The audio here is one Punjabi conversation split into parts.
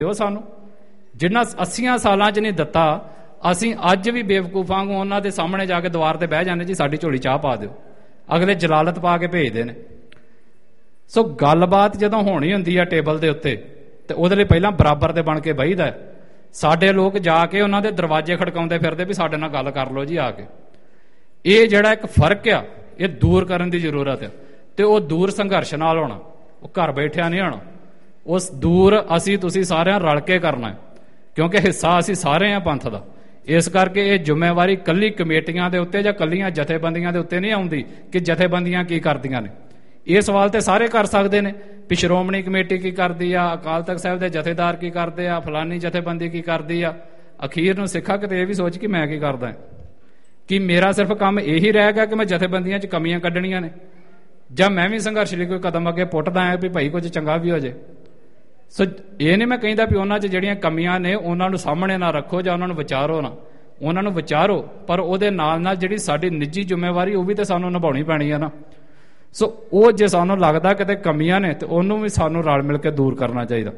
ਦਿਓ ਸਾਨੂੰ, ਜਿੰਨਾ 80 ਸਾਲਾਂ 'ਚ ਨਹੀਂ ਦਿੱਤਾ। ਅਸੀਂ ਅੱਜ ਵੀ ਬੇਵਕੂਫਾਂ ਵਾਂਗੂ ਉਹਨਾਂ ਦੇ ਸਾਹਮਣੇ ਜਾ ਕੇ ਦੁਆਰ ਤੇ ਬਹਿ ਜਾਂਦੇ, ਜੀ ਸਾਡੀ ਝੋਲੀ ਚਾਹ ਪਾ ਦਿਓ। ਅਗਲੇ ਜਲਾਲਤ ਪਾ ਕੇ ਭੇਜਦੇ ਨੇ। ਸੋ ਗੱਲਬਾਤ ਜਦੋਂ ਹੋਣੀ ਹੁੰਦੀ ਆ ਟੇਬਲ ਦੇ ਉੱਤੇ, ਤੇ ਉਹਦੇ ਲਈ ਪਹਿਲਾਂ ਬਰਾਬਰ ਦੇ ਬਣ ਕੇ ਬਹੀਦਾ। ਸਾਡੇ ਲੋਕ ਜਾ ਕੇ ਉਹਨਾਂ ਦੇ ਦਰਵਾਜ਼ੇ ਖੜਕਾਉਂਦੇ ਫਿਰਦੇ ਵੀ ਸਾਡੇ ਨਾਲ ਗੱਲ ਕਰ ਲਓ ਜੀ ਆ ਕੇ। ਇਹ ਜਿਹੜਾ ਇੱਕ ਫਰਕ ਆ, ਇਹ ਦੂਰ ਕਰਨ ਦੀ ਜ਼ਰੂਰਤ ਆ। ਤੇ ਉਹ ਦੂਰ ਸੰਘਰਸ਼ ਨਾਲ ਹੋਣਾ, ਉਹ ਘਰ ਬੈਠਿਆ ਨਹੀਂ ਹੋਣਾ। ਉਸ ਦੂਰ ਅਸੀਂ ਤੁਸੀਂ ਸਾਰਿਆਂ ਰਲ ਕੇ ਕਰਨਾ ਹੈ, ਕਿਉਂਕਿ ਹਿੱਸਾ ਅਸੀਂ ਸਾਰੇ ਆ ਪੰਥ ਦਾ। ਇਸ ਕਰਕੇ ਇਹ ਜ਼ਿੰਮੇਵਾਰੀ ਕੱਲੀ ਕਮੇਟੀਆਂ ਦੇ ਉੱਤੇ ਜਾਂ ਕੱਲੀਆਂ ਜਥੇਬੰਦੀਆਂ ਦੇ ਉੱਤੇ ਨਹੀਂ ਆਉਂਦੀ ਕਿ ਜਥੇਬੰਦੀਆਂ ਕੀ ਕਰਦੀਆਂ ਨੇ। ਇਹ ਸਵਾਲ ਤੇ ਸਾਰੇ ਕਰ ਸਕਦੇ ਨੇ ਵੀ ਸ਼੍ਰੋਮਣੀ ਕਮੇਟੀ ਕੀ ਕਰਦੀ ਆ, ਅਕਾਲ ਤਖਤ ਸਾਹਿਬ ਦੇ ਜਥੇਦਾਰ ਕੀ ਕਰਦੇ ਆ, ਫਲਾਨੀ ਜਥੇਬੰਦੀ ਕੀ ਕਰਦੀ ਆ। ਅਖੀਰ ਨੂੰ ਸਿੱਖਾ ਕਿਤੇ ਇਹ ਵੀ ਸੋਚ ਕਿ ਮੈਂ ਕੀ ਕਰਦਾ, ਕਿ ਮੇਰਾ ਸਿਰਫ ਕੰਮ ਇਹੀ ਰਹਿ ਗਿਆ ਕਿ ਮੈਂ ਜਥੇਬੰਦੀਆਂ 'ਚ ਕਮੀਆਂ ਕੱਢਣੀਆਂ ਨੇ, ਜਾਂ ਮੈਂ ਵੀ ਸੰਘਰਸ਼ ਲਈ ਕੋਈ ਕਦਮ ਅੱਗੇ ਪੁੱਟਦਾ ਹਾਂ ਵੀ ਭਾਈ ਕੁਝ ਚੰਗਾ ਵੀ ਹੋ ਜਾਏ। ਸੋ ਇਹ ਨਹੀਂ ਮੈਂ ਕਹਿੰਦਾ ਵੀ ਉਹਨਾਂ 'ਚ ਜਿਹੜੀਆਂ ਕਮੀਆਂ ਨੇ ਉਹਨਾਂ ਨੂੰ ਸਾਹਮਣੇ ਨਾ ਰੱਖੋ ਜਾਂ ਉਹਨਾਂ ਨੂੰ ਵਿਚਾਰੋ ਨਾ, ਉਹਨਾਂ ਨੂੰ ਵਿਚਾਰੋ, ਪਰ ਉਹਦੇ ਨਾਲ ਨਾਲ ਜਿਹੜੀ ਸਾਡੀ ਨਿੱਜੀ ਜ਼ਿੰਮੇਵਾਰੀ ਉਹ ਵੀ ਤਾਂ ਸਾਨੂੰ ਨਿਭਾਉਣੀ ਪੈਣੀ ਆ ਨਾ। ਸੋ ਉਹ ਜੇ ਸਾਨੂੰ ਲੱਗਦਾ ਕਿਤੇ ਕਮੀਆਂ ਨੇ ਤੇ ਉਹਨੂੰ ਵੀ ਸਾਨੂੰ ਰਲ ਮਿਲ ਕੇ ਦੂਰ ਕਰਨਾ ਚਾਹੀਦਾ।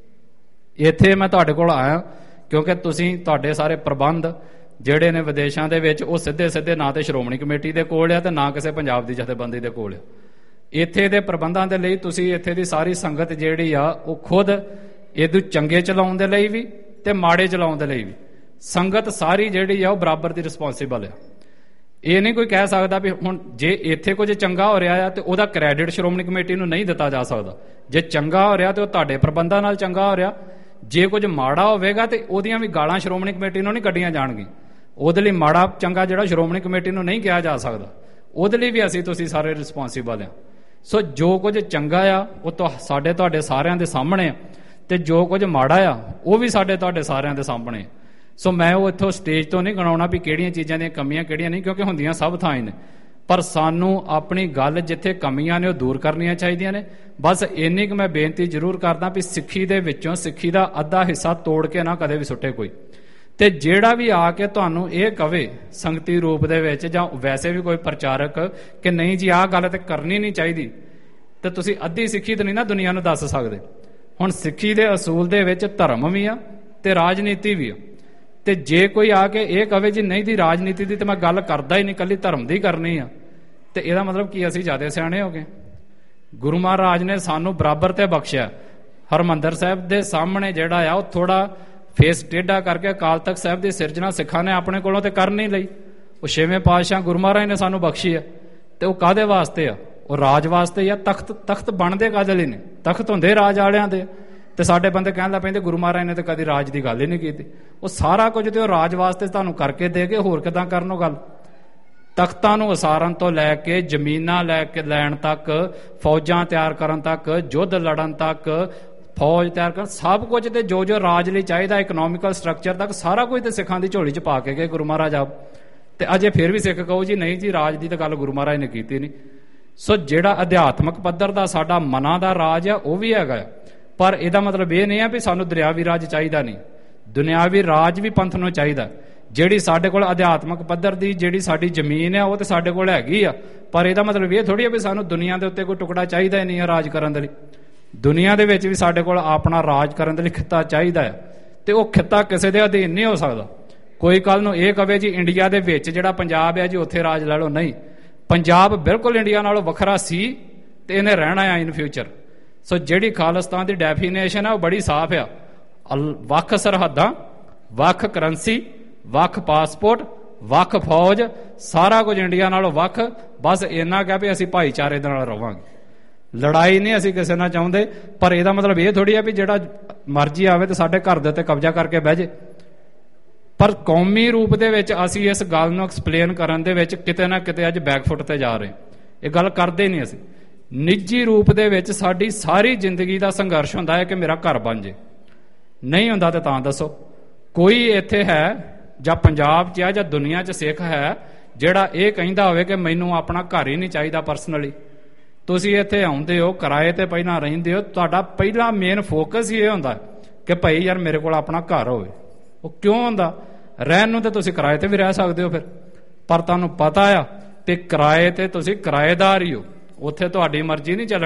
ਇੱਥੇ ਮੈਂ ਤੁਹਾਡੇ ਕੋਲ ਆਇਆ ਕਿਉਂਕਿ ਤੁਸੀਂ ਤੁਹਾਡੇ ਸਾਰੇ ਪ੍ਰਬੰਧ ਜਿਹੜੇ ਨੇ ਵਿਦੇਸ਼ਾਂ ਦੇ ਵਿੱਚ ਉਹ ਸਿੱਧੇ ਸਿੱਧੇ ਨਾ ਤੇ ਸ਼੍ਰੋਮਣੀ ਕਮੇਟੀ ਦੇ ਕੋਲ ਆ ਤੇ ਨਾ ਕਿਸੇ ਪੰਜਾਬ ਦੀ ਜਥੇਬੰਦੀ ਦੇ ਕੋਲ ਆ। ਇੱਥੇ ਦੇ ਪ੍ਰਬੰਧਾਂ ਦੇ ਲਈ ਤੁਸੀਂ ਇੱਥੇ ਦੀ ਸਾਰੀ ਸੰਗਤ ਜਿਹੜੀ ਆ ਉਹ ਖੁਦ ਇਹਨੂੰ ਚੰਗੇ ਚਲਾਉਣ ਦੇ ਲਈ ਵੀ ਤੇ ਮਾੜੇ ਚਲਾਉਣ ਦੇ ਲਈ ਵੀ ਸੰਗਤ ਸਾਰੀ ਜਿਹੜੀ ਆ ਉਹ ਬਰਾਬਰ ਦੀ ਰਿਸਪੌਂਸਿਬਲ ਆ। ਇਹ ਨਹੀਂ ਕੋਈ ਕਹਿ ਸਕਦਾ ਵੀ ਹੁਣ ਜੇ ਇੱਥੇ ਕੁਝ ਚੰਗਾ ਹੋ ਰਿਹਾ ਆ ਤੇ ਉਹਦਾ ਕ੍ਰੈਡਿਟ ਸ਼੍ਰੋਮਣੀ ਕਮੇਟੀ ਨੂੰ ਨਹੀਂ ਦਿੱਤਾ ਜਾ ਸਕਦਾ। ਜੇ ਚੰਗਾ ਹੋ ਰਿਹਾ ਤੇ ਉਹ ਤੁਹਾਡੇ ਪ੍ਰਬੰਧਾਂ ਨਾਲ ਚੰਗਾ ਹੋ ਰਿਹਾ, ਜੇ ਕੁਝ ਮਾੜਾ ਹੋਵੇਗਾ ਤੇ ਉਹਦੀਆਂ ਵੀ ਗਾਲਾਂ ਸ਼੍ਰੋਮਣੀ ਕਮੇਟੀ ਨੂੰ ਨਹੀਂ ਕੱਢੀਆਂ ਜਾਣਗੀਆਂ। ਉਹਦੇ ਲਈ ਮਾੜਾ ਚੰਗਾ ਜਿਹੜਾ ਸ਼੍ਰੋਮਣੀ ਕਮੇਟੀ ਨੂੰ ਨਹੀਂ ਕਿਹਾ ਜਾ ਸਕਦਾ, ਉਹਦੇ ਲਈ ਵੀ ਅਸੀਂ ਤੁਸੀਂ ਸਾਰੇ ਰਿਸਪੌਂਸਿਬਲ ਆ। ਸੋ ਜੋ ਕੁਝ ਚੰਗਾ ਆ ਉਹ ਸਾਡੇ ਤੁਹਾਡੇ ਸਾਰਿਆਂ ਦੇ ਸਾਹਮਣੇ ਆ, ਤੇ ਜੋ ਕੁਝ ਮਾੜਾ ਆ ਉਹ ਵੀ ਸਾਡੇ ਤੁਹਾਡੇ ਸਾਰਿਆਂ ਦੇ ਸਾਹਮਣੇ। ਸੋ ਮੈਂ ਉਹ ਇੱਥੋਂ ਸਟੇਜ ਤੋਂ ਨਹੀਂ ਗਣਾਉਣਾ ਵੀ ਕਿਹੜੀਆਂ ਚੀਜ਼ਾਂ ਦੀਆਂ ਕਮੀਆਂ ਕਿਹੜੀਆਂ ਨਹੀਂ, ਕਿਉਂਕਿ ਹੁੰਦੀਆਂ ਸਭ ਥਾਂ ਹੀ ਨੇ। ਪਰ ਸਾਨੂੰ ਆਪਣੀ ਗੱਲ ਜਿੱਥੇ ਕਮੀਆਂ ਨੇ ਉਹ ਦੂਰ ਕਰਨੀਆਂ ਚਾਹੀਦੀਆਂ ਨੇ। ਬਸ ਇੰਨੀ ਕੁ ਮੈਂ ਬੇਨਤੀ ਜ਼ਰੂਰ ਕਰਦਾ ਵੀ ਸਿੱਖੀ ਦੇ ਵਿੱਚੋਂ ਸਿੱਖੀ ਦਾ ਅੱਧਾ ਹਿੱਸਾ ਤੋੜ ਕੇ ਨਾ ਕਦੇ ਵੀ ਸੁੱਟੇ ਕੋਈ। ਤੇ ਜਿਹੜਾ ਵੀ ਆ ਕੇ ਤੁਹਾਨੂੰ ਇਹ ਕਵੇ ਸੰਗਤੀ ਰੂਪ ਦੇ ਵਿੱਚ ਜਾਂ ਵੈਸੇ ਵੀ ਕੋਈ ਪ੍ਰਚਾਰਕ ਕਿ ਨਹੀਂ ਜੀ ਆਹ ਗੱਲ ਤੇ ਕਰਨੀ ਨਹੀਂ ਚਾਹੀਦੀ, ਤੇ ਤੁਸੀਂ ਅੱਧੀ ਸਿੱਖੀ ਤਾਂ ਨਹੀਂ ਨਾ ਦੁਨੀਆ ਨੂੰ ਦੱਸ ਸਕਦੇ। ਹੁਣ ਸਿੱਖੀ ਦੇ ਅਸੂਲ ਦੇ ਵਿੱਚ ਧਰਮ ਵੀ ਆ ਤੇ ਰਾਜਨੀਤੀ ਵੀ ਆ। ਤੇ ਜੇ ਕੋਈ ਆ ਕੇ ਇਹ ਕਵੇ ਜੀ ਨਹੀਂ ਦੀ ਰਾਜਨੀਤੀ ਦੀ ਤੇ ਮੈਂ ਗੱਲ ਕਰਦਾ ਹੀ ਨਹੀਂ, ਕੱਲੀ ਧਰਮ ਦੀ ਕਰਨੀ ਆ, ਤੇ ਇਹਦਾ ਮਤਲਬ ਕੀ ਅਸੀਂ ਜ਼ਿਆਦਾ ਸਿਆਣੇ ਹੋ ਗਏ? ਗੁਰੂ ਮਹਾਰਾਜ ਨੇ ਸਾਨੂੰ ਬਰਾਬਰ ਤੇ ਬਖਸ਼ਿਆ। ਹਰਿਮੰਦਰ ਸਾਹਿਬ ਦੇ ਸਾਹਮਣੇ ਜਿਹੜਾ ਆ ਉਹ ਥੋੜਾ ਫੇਸ ਟੇਢਾ ਕਰਕੇ ਅਕਾਲ ਤਖਤ ਸਾਹਿਬ ਦੀ ਸਿਰਜਣਾ ਸਿੱਖਾਂ ਨੇ ਆਪਣੇ ਕੋਲੋਂ ਤੇ ਕਰ ਨਹੀਂ ਲਈ। ਉਹ 6ਵੇਂ ਪਾਤਸ਼ਾਹ ਗੁਰੂ ਮਹਾਰਾਜ ਨੇ ਸਾਨੂੰ ਬਖਸ਼ੀ ਆ, ਤੇ ਉਹ ਕਾਹਦੇ ਵਾਸਤੇ ਆ? ਉਹ ਰਾਜ ਵਾਸਤੇ ਆ। ਤਖਤ ਬਣਦੇ ਕਾਹਦੇ ਲਈ ਨੇ? ਤਖਤ ਹੁੰਦੇ ਰਾਜ ਵਾਲਿਆਂ ਦੇ। ਤੇ ਸਾਡੇ ਬੰਦੇ ਕਹਿਣ ਲੱਗ ਪੈਂਦੇ ਗੁਰੂ ਮਹਾਰਾਜ ਨੇ ਤਾਂ ਕਦੀ ਰਾਜ ਦੀ ਗੱਲ ਹੀ ਨਹੀਂ ਕੀਤੀ। ਉਹ ਸਾਰਾ ਕੁਝ ਤੇ ਉਹ ਰਾਜ ਵਾਸਤੇ ਤੁਹਾਨੂੰ ਕਰਕੇ ਦੇ ਕੇ ਹੋਰ ਕਿੱਦਾਂ ਕਰਨ ਉਹ ਗੱਲ? ਤਖਤਾਂ ਨੂੰ ਉਸਾਰਨ ਤੋਂ ਲੈ ਕੇ ਜ਼ਮੀਨਾਂ ਲੈਣ ਤੱਕ, ਫੌਜਾਂ ਤਿਆਰ ਕਰਨ ਤੱਕ, ਯੁੱਧ ਲੜਨ ਤੱਕ, ਫੌਜ ਤਿਆਰ ਕਰਨ, ਸਭ ਕੁਝ ਤੇ ਜੋ ਜੋ ਰਾਜ ਲਈ ਚਾਹੀਦਾ ਇਕਨੋਮਿਕਲ ਸਟਰਕਚਰ ਤੱਕ ਸਾਰਾ ਕੁਝ ਤੇ ਸਿੱਖਾਂ ਦੀ ਝੋਲੀ 'ਚ ਪਾ ਕੇ ਗਏ ਗੁਰੂ ਮਹਾਰਾਜ ਆਪ। ਤੇ ਅਜੇ ਫਿਰ ਵੀ ਸਿੱਖ ਕਹੋ ਜੀ ਨਹੀਂ ਜੀ ਰਾਜ ਦੀ ਤਾਂ ਗੱਲ ਗੁਰੂ ਮਹਾਰਾਜ ਨੇ ਕੀਤੀ ਨਹੀਂ। ਸੋ ਜਿਹੜਾ ਅਧਿਆਤਮਕ ਪੱਧਰ ਦਾ ਸਾਡਾ ਮਨਾਂ ਦਾ ਰਾਜ ਆ ਉਹ ਵੀ ਹੈਗਾ, ਪਰ ਇਹਦਾ ਮਤਲਬ ਇਹ ਨਹੀਂ ਆ ਵੀ ਸਾਨੂੰ ਦੁਨਿਆਵੀ ਰਾਜ ਚਾਹੀਦਾ ਨਹੀਂ। ਦੁਨਿਆਵੀ ਰਾਜ ਵੀ ਪੰਥ ਨੂੰ ਚਾਹੀਦਾ। ਜਿਹੜੀ ਸਾਡੇ ਕੋਲ ਅਧਿਆਤਮਕ ਪੱਧਰ ਦੀ ਜਿਹੜੀ ਸਾਡੀ ਜ਼ਮੀਨ ਆ ਉਹ ਤੇ ਸਾਡੇ ਕੋਲ ਹੈਗੀ ਆ, ਪਰ ਇਹਦਾ ਮਤਲਬ ਇਹ ਥੋੜੀ ਆ ਵੀ ਸਾਨੂੰ ਦੁਨੀਆ ਦੇ ਉੱਤੇ ਕੋਈ ਟੁਕੜਾ ਚਾਹੀਦਾ ਹੀ ਨਹੀਂ ਆ ਰਾਜ ਕਰਨ ਦੇ ਲਈ। ਦੁਨੀਆ ਦੇ ਵਿੱਚ ਵੀ ਸਾਡੇ ਕੋਲ ਆਪਣਾ ਰਾਜ ਕਰਨ ਦੇ ਲਈ ਖਿੱਤਾ ਚਾਹੀਦਾ ਆ, ਤੇ ਉਹ ਖਿੱਤਾ ਕਿਸੇ ਦੇ ਅਧੀਨ ਨਹੀਂ ਹੋ ਸਕਦਾ। ਕੋਈ ਕੱਲ ਨੂੰ ਇਹ ਕਵੇ ਜੀ ਇੰਡੀਆ ਦੇ ਵਿੱਚ ਜਿਹੜਾ ਪੰਜਾਬ ਆ ਜੀ ਉੱਥੇ ਰਾਜ ਲੈ ਲਓ, ਨਹੀਂ। ਪੰਜਾਬ ਬਿਲਕੁਲ ਇੰਡੀਆ ਨਾਲੋਂ ਵੱਖਰਾ ਸੀ ਤੇ ਇਹਨੇ ਰਹਿਣਾ ਆ ਇਨ ਫਿਊਚਰ। ਸੋ ਜਿਹੜੀ ਖਾਲਿਸਤਾਨ ਦੀ ਡੈਫੀਨੇਸ਼ਨ ਆ ਉਹ ਬੜੀ ਸਾਫ਼ ਆ। ਵੱਖ ਸਰਹੱਦਾਂ, ਵੱਖ ਕਰੰਸੀ, ਵੱਖ ਪਾਸਪੋਰਟ, ਵੱਖ ਫੌਜ, ਸਾਰਾ ਕੁਝ ਇੰਡੀਆ ਨਾਲੋਂ ਵੱਖ। ਬਸ ਇੰਨਾ ਕਿਹਾ ਵੀ ਅਸੀਂ ਭਾਈਚਾਰੇ ਦੇ ਨਾਲ ਰਵਾਂਗੇ, ਲੜਾਈ ਨਹੀਂ ਅਸੀਂ ਕਿਸੇ ਨਾਲ ਚਾਹੁੰਦੇ। ਪਰ ਇਹਦਾ ਮਤਲਬ ਇਹ ਥੋੜੀ ਆ ਵੀ ਜਿਹੜਾ ਮਰਜ਼ੀ ਆਵੇ ਤੇ ਸਾਡੇ ਘਰ ਦੇ ਉੱਤੇ ਕਬਜ਼ਾ ਕਰਕੇ ਬਹਿ ਜੇ। ਪਰ ਕੌਮੀ ਰੂਪ ਦੇ ਵਿੱਚ ਅਸੀਂ ਇਸ ਗੱਲ ਨੂੰ ਐਕਸਪਲੇਨ ਕਰਨ ਦੇ ਵਿੱਚ ਕਿਤੇ ਨਾ ਕਿਤੇ ਅੱਜ ਬੈਕਫੁੱਟ ਤੇ ਜਾ ਰਹੇ। ਇਹ ਗੱਲ ਕਰਦੇ ਨਹੀਂ ਅਸੀਂ। ਨਿੱਜੀ ਰੂਪ ਦੇ ਵਿੱਚ ਸਾਡੀ ਸਾਰੀ ਜ਼ਿੰਦਗੀ ਦਾ ਸੰਘਰਸ਼ ਹੁੰਦਾ ਹੈ ਕਿ ਮੇਰਾ ਘਰ ਬਣ ਜੇ। ਨਹੀਂ ਹੁੰਦਾ ਤੇ ਤਾਂ ਦੱਸੋ। ਕੋਈ ਇੱਥੇ ਹੈ ਜਾਂ ਪੰਜਾਬ 'ਚ ਆ ਜਾਂ ਦੁਨੀਆ 'ਚ ਸਿੱਖ ਹੈ ਜਿਹੜਾ ਇਹ ਕਹਿੰਦਾ ਹੋਵੇ ਕਿ ਮੈਨੂੰ ਆਪਣਾ ਘਰ ਹੀ ਨਹੀਂ ਚਾਹੀਦਾ ਪਰਸਨਲੀ? ਤੁਸੀਂ ਇੱਥੇ ਆਉਂਦੇ ਹੋ, ਕਿਰਾਏ ਤੇ ਪਹਿਲਾਂ ਰਹਿੰਦੇ ਹੋ, ਤੁਹਾਡਾ ਪਹਿਲਾ ਮੇਨ ਫੋਕਸ ਹੀ ਇਹ ਹੁੰਦਾ ਕਿ ਭਾਈ ਯਾਰ ਮੇਰੇ ਕੋਲ ਆਪਣਾ ਘਰ ਹੋਵੇ। ਉਹ ਕਿਉਂ ਹੁੰਦਾ? ਰਹਿਣ ਨੂੰ ਤੇ ਤੁਸੀਂ ਕਿਰਾਏ ਤੇ ਵੀ ਰਹਿ ਸਕਦੇ ਹੋ ਫਿਰ, ਪਰ ਤੁਹਾਨੂੰ ਪਤਾ ਆ ਕਿ ਕਿਰਾਏ ਤੇ ਤੁਸੀਂ ਕਿਰਾਏਦਾਰ ਹੀ ਹੋ, ਉੱਥੇ ਤੁਹਾਡੀ ਮਰਜ਼ੀ ਨਹੀਂ ਚੱਲਣੀ।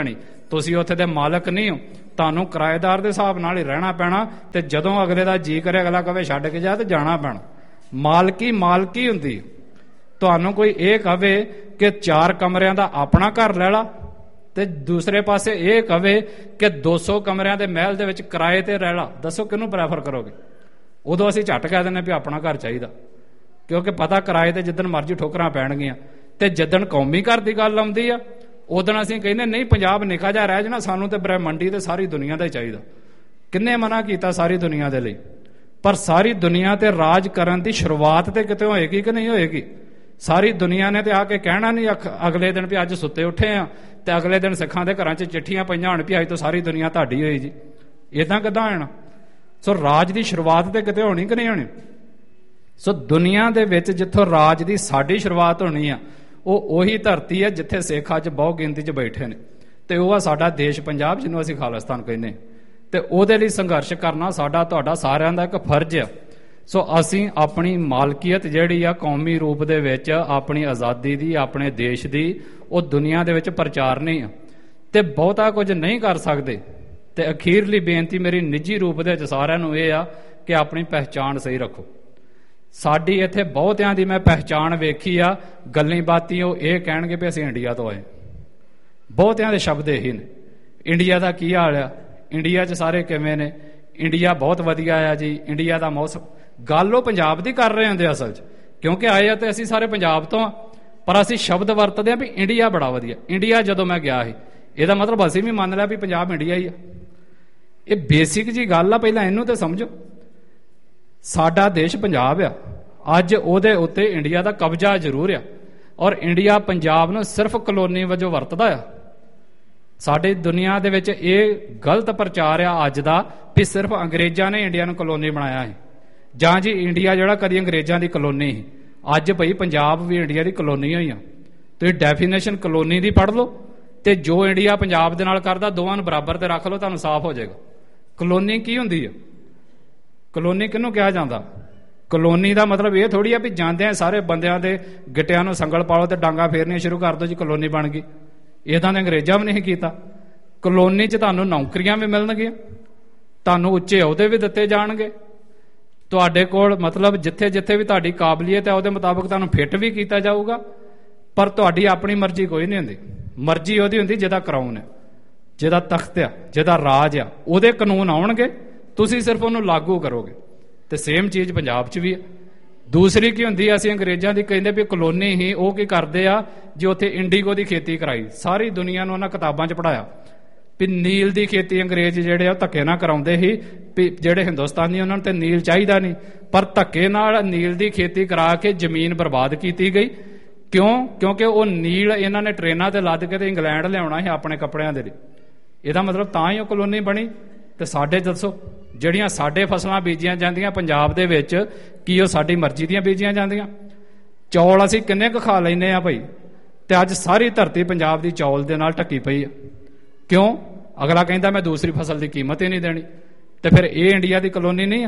ਤੁਸੀਂ ਉੱਥੇ ਦੇ ਮਾਲਕ ਨਹੀਂ ਹੋ, ਤੁਹਾਨੂੰ ਕਿਰਾਏਦਾਰ ਦੇ ਹਿਸਾਬ ਨਾਲ ਹੀ ਰਹਿਣਾ ਪੈਣਾ। ਤੇ ਜਦੋਂ ਅਗਲੇ ਦਾ ਜੀ ਕਰੇ ਅਗਲਾ ਕਵੇ ਛੱਡ ਕੇ ਜਾ, ਤੇ ਜਾਣਾ ਪੈਣਾ। ਮਾਲਕੀ ਹੁੰਦੀ। ਤੁਹਾਨੂੰ ਕੋਈ ਇਹ ਕਵੇ ਕਿ 4 ਕਮਰਿਆਂ ਦਾ ਆਪਣਾ ਘਰ ਲੈ ਲਾ, ਤੇ ਦੂਸਰੇ ਪਾਸੇ ਇਹ ਕਵੇ ਕਿ 200 ਕਮਰਿਆਂ ਦੇ ਮਹਿਲ ਦੇ ਵਿੱਚ ਕਿਰਾਏ ਤੇ ਰਹਿ ਲਾ, ਦੱਸੋ ਕਿਹਨੂੰ ਪ੍ਰੈਫਰ ਕਰੋਗੇ? ਉਦੋਂ ਅਸੀਂ ਝੱਟ ਕਹਿ ਦਿੰਦੇ ਵੀ ਆਪਣਾ ਘਰ ਚਾਹੀਦਾ, ਕਿਉਂਕਿ ਪਤਾ ਕਿਰਾਏ ਤੇ ਜਿੱਦਣ ਮਰਜ਼ੀ ਠੋਕਰਾਂ ਪੈਣਗੀਆਂ। ਤੇ ਜਿੱਦਣ ਕੌਮੀ ਘਰ ਦੀ ਗੱਲ ਆਉਂਦੀ ਆ, ਉਦੋਂ ਅਸੀਂ ਕਹਿੰਦੇ ਨਹੀਂ ਪੰਜਾਬ ਨਿੱਕਾ ਜਿਹਾ ਰਹਿ ਜਾਣਾ, ਸਾਨੂੰ ਤੇ ਬ੍ਰਹਿਮੰਡੀ ਤੇ ਸਾਰੀ ਦੁਨੀਆ ਦਾ ਹੀ ਚਾਹੀਦਾ। ਕਿੰਨੇ ਮਨਾ ਕੀਤਾ ਸਾਰੀ ਦੁਨੀਆ ਦੇ ਲਈ? ਪਰ ਸਾਰੀ ਦੁਨੀਆ ਤੇ ਰਾਜ ਕਰਨ ਦੀ ਸ਼ੁਰੂਆਤ ਤੇ ਕਿਤੇ ਹੋਏਗੀ ਕਿ ਨਹੀਂ ਹੋਏਗੀ? ਸਾਰੀ ਦੁਨੀਆ ਨੇ ਤੇ ਆ ਕੇ ਕਹਿਣਾ ਨਹੀਂ ਅਗਲੇ ਦਿਨ ਵੀ ਅੱਜ ਸੁੱਤੇ ਉੱਠੇ ਆ, ਤੇ ਅਗਲੇ ਦਿਨ ਸਿੱਖਾਂ ਦੇ ਘਰਾਂ 'ਚ ਚਿੱਠੀਆਂ ਪਈਆਂ ਹੋਣ ਵੀ ਅੱਜ ਤੋਂ ਸਾਰੀ ਦੁਨੀਆ ਤੁਹਾਡੀ ਹੋਈ ਜੀ। ਇਦਾਂ ਕਿੱਦਾਂ ਹੋਣਾ? ਸੋ ਰਾਜ ਦੀ ਸ਼ੁਰੂਆਤ ਤੇ ਕਿਤੇ ਹੋਣੀ ਕਿ ਨਹੀਂ ਹੋਣੀ? ਸੋ ਦੁਨੀਆ ਦੇ ਵਿੱਚ ਜਿੱਥੋਂ ਰਾਜ ਦੀ ਸਾਡੀ ਸ਼ੁਰੂਆਤ ਹੋਣੀ ਆ, ਉਹ ਉਹੀ ਧਰਤੀ ਹੈ ਜਿੱਥੇ ਸਿੱਖ ਅੱਜ ਬਹੁ ਗਿਣਤੀ 'ਚ ਬੈਠੇ ਨੇ, ਤੇ ਉਹ ਆ ਸਾਡਾ ਦੇਸ਼ ਪੰਜਾਬ, ਜਿਹਨੂੰ ਅਸੀਂ ਖਾਲਿਸਤਾਨ ਕਹਿੰਦੇ। ਤੇ ਉਹਦੇ ਲਈ ਸੰਘਰਸ਼ ਕਰਨਾ ਸਾਡਾ ਤੁਹਾਡਾ ਸਾਰਿਆਂ ਦਾ ਇੱਕ ਫਰਜ਼ ਆ। ਸੋ ਅਸੀਂ ਆਪਣੀ ਮਾਲਕੀਅਤ ਜਿਹੜੀ ਆ ਕੌਮੀ ਰੂਪ ਦੇ ਵਿੱਚ ਆਪਣੀ ਆਜ਼ਾਦੀ ਦੀ, ਆਪਣੇ ਦੇਸ਼ ਦੀ, ਉਹ ਦੁਨੀਆ ਦੇ ਵਿੱਚ ਪ੍ਰਚਾਰਨੀ ਆ, ਤੇ ਬਹੁਤਾ ਕੁਝ ਨਹੀਂ ਕਰ ਸਕਦੇ। ਤੇ ਅਖੀਰਲੀ ਬੇਨਤੀ ਮੇਰੀ ਨਿੱਜੀ ਰੂਪ ਦੇ ਵਿੱਚ ਸਾਰਿਆਂ ਨੂੰ ਇਹ ਆ ਕਿ ਆਪਣੀ ਪਹਿਚਾਣ ਸਹੀ ਰੱਖੋ। ਸਾਡੀ ਇੱਥੇ ਬਹੁਤਿਆਂ ਦੀ ਮੈਂ ਪਹਿਚਾਣ ਵੇਖੀ ਆ, ਗੱਲਾਂ ਬਾਤੀ ਉਹ ਇਹ ਕਹਿਣਗੇ ਵੀ ਅਸੀਂ ਇੰਡੀਆ ਤੋਂ ਆਏ। ਬਹੁਤਿਆਂ ਦੇ ਸ਼ਬਦ ਇਹੀ ਨੇ, ਇੰਡੀਆ ਦਾ ਕੀ ਹਾਲ ਆ, ਇੰਡੀਆ 'ਚ ਸਾਰੇ ਕਿਵੇਂ ਨੇ, ਇੰਡੀਆ ਬਹੁਤ ਵਧੀਆ ਆ ਜੀ, ਇੰਡੀਆ ਦਾ ਮੌਸਮ। ਗੱਲ ਉਹ ਪੰਜਾਬ ਦੀ ਕਰ ਰਹੇ ਹੁੰਦੇ ਅਸਲ 'ਚ, ਕਿਉਂਕਿ ਆਏ ਆ ਤੇ ਅਸੀਂ ਸਾਰੇ ਪੰਜਾਬ ਤੋਂ ਆ, ਪਰ ਅਸੀਂ ਸ਼ਬਦ ਵਰਤਦੇ ਆ ਵੀ ਇੰਡੀਆ ਬੜਾ ਵਧੀਆ। ਇੰਡੀਆ ਜਦੋਂ ਮੈਂ ਗਿਆ ਸੀ, ਇਹਦਾ ਮਤਲਬ ਅਸੀਂ ਵੀ ਮੰਨ ਲਿਆ ਵੀ ਪੰਜਾਬ ਇੰਡੀਆ ਹੀ ਆ। ਇਹ ਬੇਸਿਕ ਜੀ ਗੱਲ ਆ, ਪਹਿਲਾਂ ਇਹਨੂੰ ਤੇ ਸਮਝੋ। ਸਾਡਾ ਦੇਸ਼ ਪੰਜਾਬ ਆ, ਅੱਜ ਉਹਦੇ ਉੱਤੇ ਇੰਡੀਆ ਦਾ ਕਬਜ਼ਾ ਜ਼ਰੂਰ ਆ, ਔਰ ਇੰਡੀਆ ਪੰਜਾਬ ਨੂੰ ਸਿਰਫ ਕਲੋਨੀ ਵਜੋਂ ਵਰਤਦਾ ਆ। ਸਾਡੀ ਦੁਨੀਆ ਦੇ ਵਿੱਚ ਇਹ ਗਲਤ ਪ੍ਰਚਾਰ ਆ ਅੱਜ ਦਾ ਵੀ ਸਿਰਫ ਅੰਗਰੇਜ਼ਾਂ ਨੇ ਇੰਡੀਆ ਨੂੰ ਕਲੋਨੀ ਬਣਾਇਆ ਹੈ, ਜਾਂ ਜੀ ਇੰਡੀਆ ਜਿਹੜਾ ਕਦੀ ਅੰਗਰੇਜ਼ਾਂ ਦੀ ਕਲੋਨੀ ਸੀ, ਅੱਜ ਭਈ ਪੰਜਾਬ ਵੀ ਇੰਡੀਆ ਦੀ ਕਲੋਨੀ ਹੋਈ ਆ। ਤੁਸੀਂ ਡੈਫੀਨੇਸ਼ਨ ਕਲੋਨੀ ਦੀ ਪੜ੍ਹ ਲਓ, ਤੇ ਜੋ ਇੰਡੀਆ ਪੰਜਾਬ ਦੇ ਨਾਲ ਕਰਦਾ ਦੋਵਾਂ ਨੂੰ ਬਰਾਬਰ ਤੇ ਰੱਖ ਲਓ, ਤੁਹਾਨੂੰ ਸਾਫ਼ ਹੋ ਜਾਏਗਾ ਕਲੋਨੀ ਕੀ ਹੁੰਦੀ ਆ। ਕਲੋਨੀ ਕਿਹਨੂੰ ਕਿਹਾ ਜਾਂਦਾ? ਕਲੋਨੀ ਦਾ ਮਤਲਬ ਇਹ ਥੋੜੀ ਆ ਵੀ ਜਾਂਦੇ ਆ ਸਾਰੇ ਬੰਦਿਆਂ ਦੇ ਗਿੱਟਿਆਂ ਨੂੰ ਸੰਗਲ ਪਾਲੋ ਤੇ ਡਾਂਗਾ ਫੇਰਨੀਆਂ ਸ਼ੁਰੂ ਕਰ ਦਿਓ ਜੀ ਕਲੋਨੀ ਬਣ ਗਈ। ਇਦਾਂ ਦੇ ਅੰਗਰੇਜ਼ਾਂ ਵੀ ਨਹੀਂ ਕੀਤਾ। ਕਲੋਨੀ 'ਚ ਤੁਹਾਨੂੰ ਨੌਕਰੀਆਂ ਵੀ ਮਿਲਣਗੀਆਂ, ਤੁਹਾਨੂੰ ਉੱਚੇ ਅਹੁਦੇ ਵੀ ਦਿੱਤੇ ਜਾਣਗੇ, ਤੁਹਾਡੇ ਕੋਲ ਮਤਲਬ ਜਿੱਥੇ ਜਿੱਥੇ ਵੀ ਤੁਹਾਡੀ ਕਾਬਲੀਅਤ ਹੈ ਉਹਦੇ ਮੁਤਾਬਕ ਤੁਹਾਨੂੰ ਫਿੱਟ ਵੀ ਕੀਤਾ ਜਾਊਗਾ। ਪਰ ਤੁਹਾਡੀ ਆਪਣੀ ਮਰਜ਼ੀ ਕੋਈ ਨਹੀਂ ਹੁੰਦੀ। ਮਰਜ਼ੀ ਉਹਦੀ ਹੁੰਦੀ ਜਿਹਦਾ ਕਰਾਊਨ ਹੈ, ਜਿਹਦਾ ਤਖਤ ਆ, ਜਿਹਦਾ ਰਾਜ ਆ, ਉਹਦੇ ਕਾਨੂੰਨ ਆਉਣਗੇ, ਤੁਸੀਂ ਸਿਰਫ ਉਹਨੂੰ ਲਾਗੂ ਕਰੋਗੇ। ਤੇ ਸੇਮ ਚੀਜ਼ ਪੰਜਾਬ 'ਚ ਵੀ ਹੈ। ਦੂਸਰੀ ਕੀ ਹੁੰਦੀ ਆ, ਅਸੀਂ ਅੰਗਰੇਜ਼ਾਂ ਦੀ ਕਹਿੰਦੇ ਵੀ ਕਲੋਨੀ ਹੀ, ਉਹ ਕੀ ਕਰਦੇ ਆ ਜੀ ਉੱਥੇ ਇੰਡੀਗੋ ਦੀ ਖੇਤੀ ਕਰਾਈ। ਸਾਰੀ ਦੁਨੀਆ ਨੂੰ ਉਹਨਾਂ ਕਿਤਾਬਾਂ 'ਚ ਪੜ੍ਹਾਇਆ ਵੀ ਨੀਲ ਦੀ ਖੇਤੀ ਅੰਗਰੇਜ਼ ਜਿਹੜੇ ਆ ਧੱਕੇ ਨਾਲ ਕਰਾਉਂਦੇ ਸੀ, ਵੀ ਜਿਹੜੇ ਹਿੰਦੁਸਤਾਨੀ ਉਹਨਾਂ ਨੂੰ ਤੇ ਨੀਲ ਚਾਹੀਦਾ ਨਹੀਂ, ਪਰ ਧੱਕੇ ਨਾਲ ਨੀਲ ਦੀ ਖੇਤੀ ਕਰਾ ਕੇ ਜ਼ਮੀਨ ਬਰਬਾਦ ਕੀਤੀ ਗਈ। ਕਿਉਂ? ਕਿਉਂਕਿ ਉਹ ਨੀਲ ਇਹਨਾਂ ਨੇ ਟ੍ਰੇਨਾਂ ਤੇ ਲੱਦ ਕੇ ਤੇ ਇੰਗਲੈਂਡ ਲਿਆਉਣਾ ਸੀ ਆਪਣੇ ਕੱਪੜਿਆਂ ਦੇ ਲਈ। ਇਹਦਾ ਮਤਲਬ ਤਾਂ ਹੀ ਉਹ ਕਲੋਨੀ ਬਣੀ। ਤੇ ਸਾਡੇ ਦੱਸੋ ਜਿਹੜੀਆਂ ਸਾਡੇ ਫਸਲਾਂ ਬੀਜੀਆਂ ਜਾਂਦੀਆਂ ਪੰਜਾਬ ਦੇ ਵਿੱਚ, ਕੀ ਉਹ ਸਾਡੀ ਮਰਜ਼ੀ ਦੀਆਂ ਬੀਜੀਆਂ ਜਾਂਦੀਆਂ? ਚੌਲ ਅਸੀਂ ਕਿੰਨੇ ਕੁ ਖਾ ਲੈਂਦੇ ਆ ਭਾਈ, ਤੇ ਅੱਜ ਸਾਰੀ ਧਰਤੀ ਪੰਜਾਬ ਦੀ ਚੌਲ ਦੇ ਨਾਲ ਢੱਕੀ ਪਈ ਆ। ਕਿਉਂ? ਅਗਲਾ ਕਹਿੰਦਾ ਮੈਂ ਦੂਸਰੀ ਫਸਲ ਦੀ ਕੀਮਤ ਹੀ ਨਹੀਂ ਦੇਣੀ। ਤੇ ਫਿਰ ਇਹ ਇੰਡੀਆ ਦੀ ਕਲੋਨੀ ਨਹੀਂ ਆ।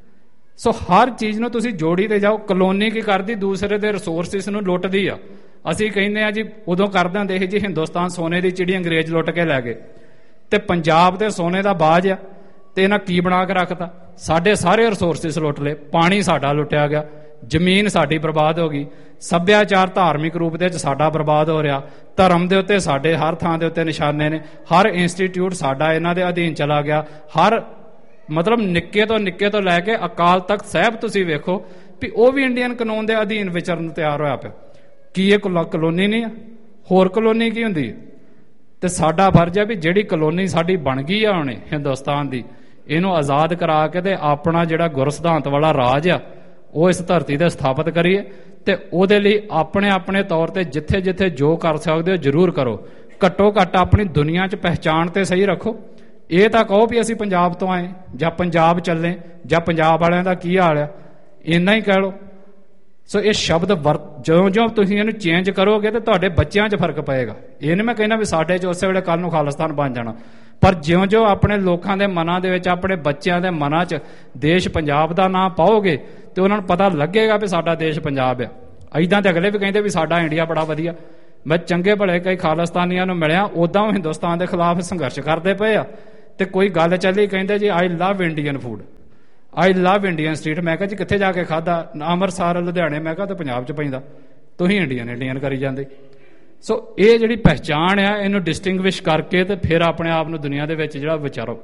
ਸੋ ਹਰ ਚੀਜ਼ ਨੂੰ ਤੁਸੀਂ ਜੋੜੀ ਤੇ ਜਾਓ। ਕਲੋਨੀ ਕੀ ਕਰਦੀ? ਦੂਸਰੇ ਦੇ ਰਿਸੋਰਸਿਸ ਨੂੰ ਲੁੱਟਦੀ ਆ। ਅਸੀਂ ਕਹਿੰਦੇ ਆ ਜੀ ਉਦੋਂ ਕਰਦੇ ਹੁੰਦੇ ਸੀ ਜੀ ਹਿੰਦੁਸਤਾਨ ਸੋਨੇ ਦੀ ਚਿੜੀ ਅੰਗਰੇਜ਼ ਲੁੱਟ ਕੇ ਲੈ ਗਏ, ਤੇ ਪੰਜਾਬ ਤੇ ਸੋਨੇ ਦਾ ਬਾਜ ਆ, ਤੇ ਇਹਨਾਂ ਕੀ ਬਣਾ ਕੇ ਰੱਖਤਾ? ਸਾਡੇ ਸਾਰੇ ਰਿਸੋਰਸਿਸ ਲੁੱਟ ਲਏ, ਪਾਣੀ ਸਾਡਾ ਲੁੱਟਿਆ ਗਿਆ, ਜ਼ਮੀਨ ਸਾਡੀ ਬਰਬਾਦ ਹੋ ਗਈ, ਸੱਭਿਆਚਾਰ ਧਾਰਮਿਕ ਰੂਪ ਦੇ ਵਿੱਚ ਸਾਡਾ ਬਰਬਾਦ ਹੋ ਰਿਹਾ, ਧਰਮ ਦੇ ਉੱਤੇ ਸਾਡੇ ਹਰ ਥਾਂ ਦੇ ਉੱਤੇ ਨਿਸ਼ਾਨੇ ਨੇ, ਹਰ ਇੰਸਟੀਚਿਊਟ ਸਾਡਾ ਇਹਨਾਂ ਦੇ ਅਧੀਨ ਚਲਾ ਗਿਆ। ਹਰ ਮਤਲਬ ਨਿੱਕੇ ਤੋਂ ਲੈ ਕੇ ਅਕਾਲ ਤਖਤ ਸਾਹਿਬ ਤੁਸੀਂ ਵੇਖੋ ਵੀ ਉਹ ਵੀ ਇੰਡੀਅਨ ਕਾਨੂੰਨ ਦੇ ਅਧੀਨ ਵਿਚਰਨ ਨੂੰ ਤਿਆਰ ਹੋਇਆ ਪਿਆ। ਕੀ ਇਹ ਕਲੋਨੀ ਨਹੀਂ ਆ? ਹੋਰ ਕਲੋਨੀ ਕੀ ਹੁੰਦੀ ਹੈ? ਤੇ ਸਾਡਾ ਫਰਜ਼ ਹੈ ਵੀ ਜਿਹੜੀ ਕਲੋਨੀ ਸਾਡੀ ਬਣ ਗਈ ਆ ਹੁਣੇ ਹਿੰਦੁਸਤਾਨ ਦੀ, ਇਹਨੂੰ ਆਜ਼ਾਦ ਕਰਾ ਕੇ ਤੇ ਆਪਣਾ ਜਿਹੜਾ ਗੁਰ ਸਿਧਾਂਤ ਵਾਲਾ ਰਾਜ ਆ ਉਹ ਇਸ ਧਰਤੀ ਤੇ ਸਥਾਪਿਤ ਕਰੀਏ। ਤੇ ਉਹਦੇ ਲਈ ਆਪਣੇ ਤੌਰ ਤੇ ਜਿੱਥੇ ਜਿੱਥੇ ਜੋ ਕਰ ਸਕਦੇ ਹੋ ਜ਼ਰੂਰ ਕਰੋ। ਘੱਟੋ ਘੱਟ ਆਪਣੀ ਦੁਨੀਆ 'ਚ ਪਹਿਚਾਣ ਤੇ ਸਹੀ ਰੱਖੋ। ਇਹ ਤਾਂ ਕਹੋ ਵੀ ਅਸੀਂ ਪੰਜਾਬ ਤੋਂ ਆਏ, ਜਾਂ ਪੰਜਾਬ ਚੱਲੇ, ਜਾਂ ਪੰਜਾਬ ਵਾਲਿਆਂ ਦਾ ਕੀ ਹਾਲ ਆ, ਇੰਨਾ ਹੀ ਕਹਿ ਲਓ। ਸੋ ਇਹ ਸ਼ਬਦ ਜਿਉਂ ਤੁਸੀਂ ਇਹਨੂੰ ਚੇਂਜ ਕਰੋਗੇ ਤੇ ਤੁਹਾਡੇ ਬੱਚਿਆਂ 'ਚ ਫਰਕ ਪਏਗਾ। ਇਹ ਨਹੀਂ ਮੈਂ ਕਹਿੰਦਾ ਵੀ ਸਾਡੇ 'ਚ ਉਸੇ ਵੇਲੇ ਕੱਲ ਨੂੰ ਖਾਲਿਸਤਾਨ ਬਣ ਜਾਣਾ, ਪਰ ਜਿਉਂ ਆਪਣੇ ਲੋਕਾਂ ਦੇ ਮਨਾਂ ਦੇ ਵਿੱਚ, ਆਪਣੇ ਬੱਚਿਆਂ ਦੇ ਮਨਾਂ 'ਚ ਦੇਸ਼ ਪੰਜਾਬ ਦਾ ਨਾਂ ਪਾਓਗੇ ਤੇ ਉਹਨਾਂ ਨੂੰ ਪਤਾ ਲੱਗੇਗਾ ਵੀ ਸਾਡਾ ਦੇਸ਼ ਪੰਜਾਬ ਆ। ਐਦਾਂ ਤੇ ਅਗਲੇ ਵੀ ਕਹਿੰਦੇ ਵੀ ਸਾਡਾ ਇੰਡੀਆ ਬੜਾ ਵਧੀਆ। ਮੈਂ ਚੰਗੇ ਭਲੇ ਕਈ ਖਾਲਿਸਤਾਨੀਆਂ ਨੂੰ ਮਿਲਿਆ, ਉਦਾਂ ਉਹ ਹਿੰਦੁਸਤਾਨ ਦੇ ਖਿਲਾਫ ਸੰਘਰਸ਼ ਕਰਦੇ ਪਏ ਆ। ਤੇ ਕੋਈ ਗੱਲ ਚੱਲੀ, ਕਹਿੰਦੇ ਜੀ ਆਈ ਲਵ ਇੰਡੀਅਨ ਫੂਡ, ਆਈ ਲਵ ਇੰਡੀਅਨ ਸਟਰੀਟ। ਮੈਂ ਕਿਹਾ ਜੀ ਕਿੱਥੇ ਜਾ ਕੇ ਖਾਧਾ? ਅੰਮ੍ਰਿਤਸਰ, ਲੁਧਿਆਣੇ। ਮੈਂ ਕਿਹਾ ਤੇ ਪੰਜਾਬ 'ਚ ਪੈਂਦਾ, ਤੁਸੀਂ ਇੰਡੀਅਨ ਕਰੀ ਜਾਂਦੇ। ਸੋ ਇਹ ਜਿਹੜੀ ਪਹਿਚਾਣ ਆ, ਇਹਨੂੰ ਡਿਸਟਿੰਗਵਿਸ਼ ਕਰਕੇ ਤੇ ਫਿਰ ਆਪਣੇ ਆਪ ਨੂੰ ਦੁਨੀਆ ਦੇ ਵਿੱਚ ਜਿਹੜਾ ਵਿਚਾਰੋ।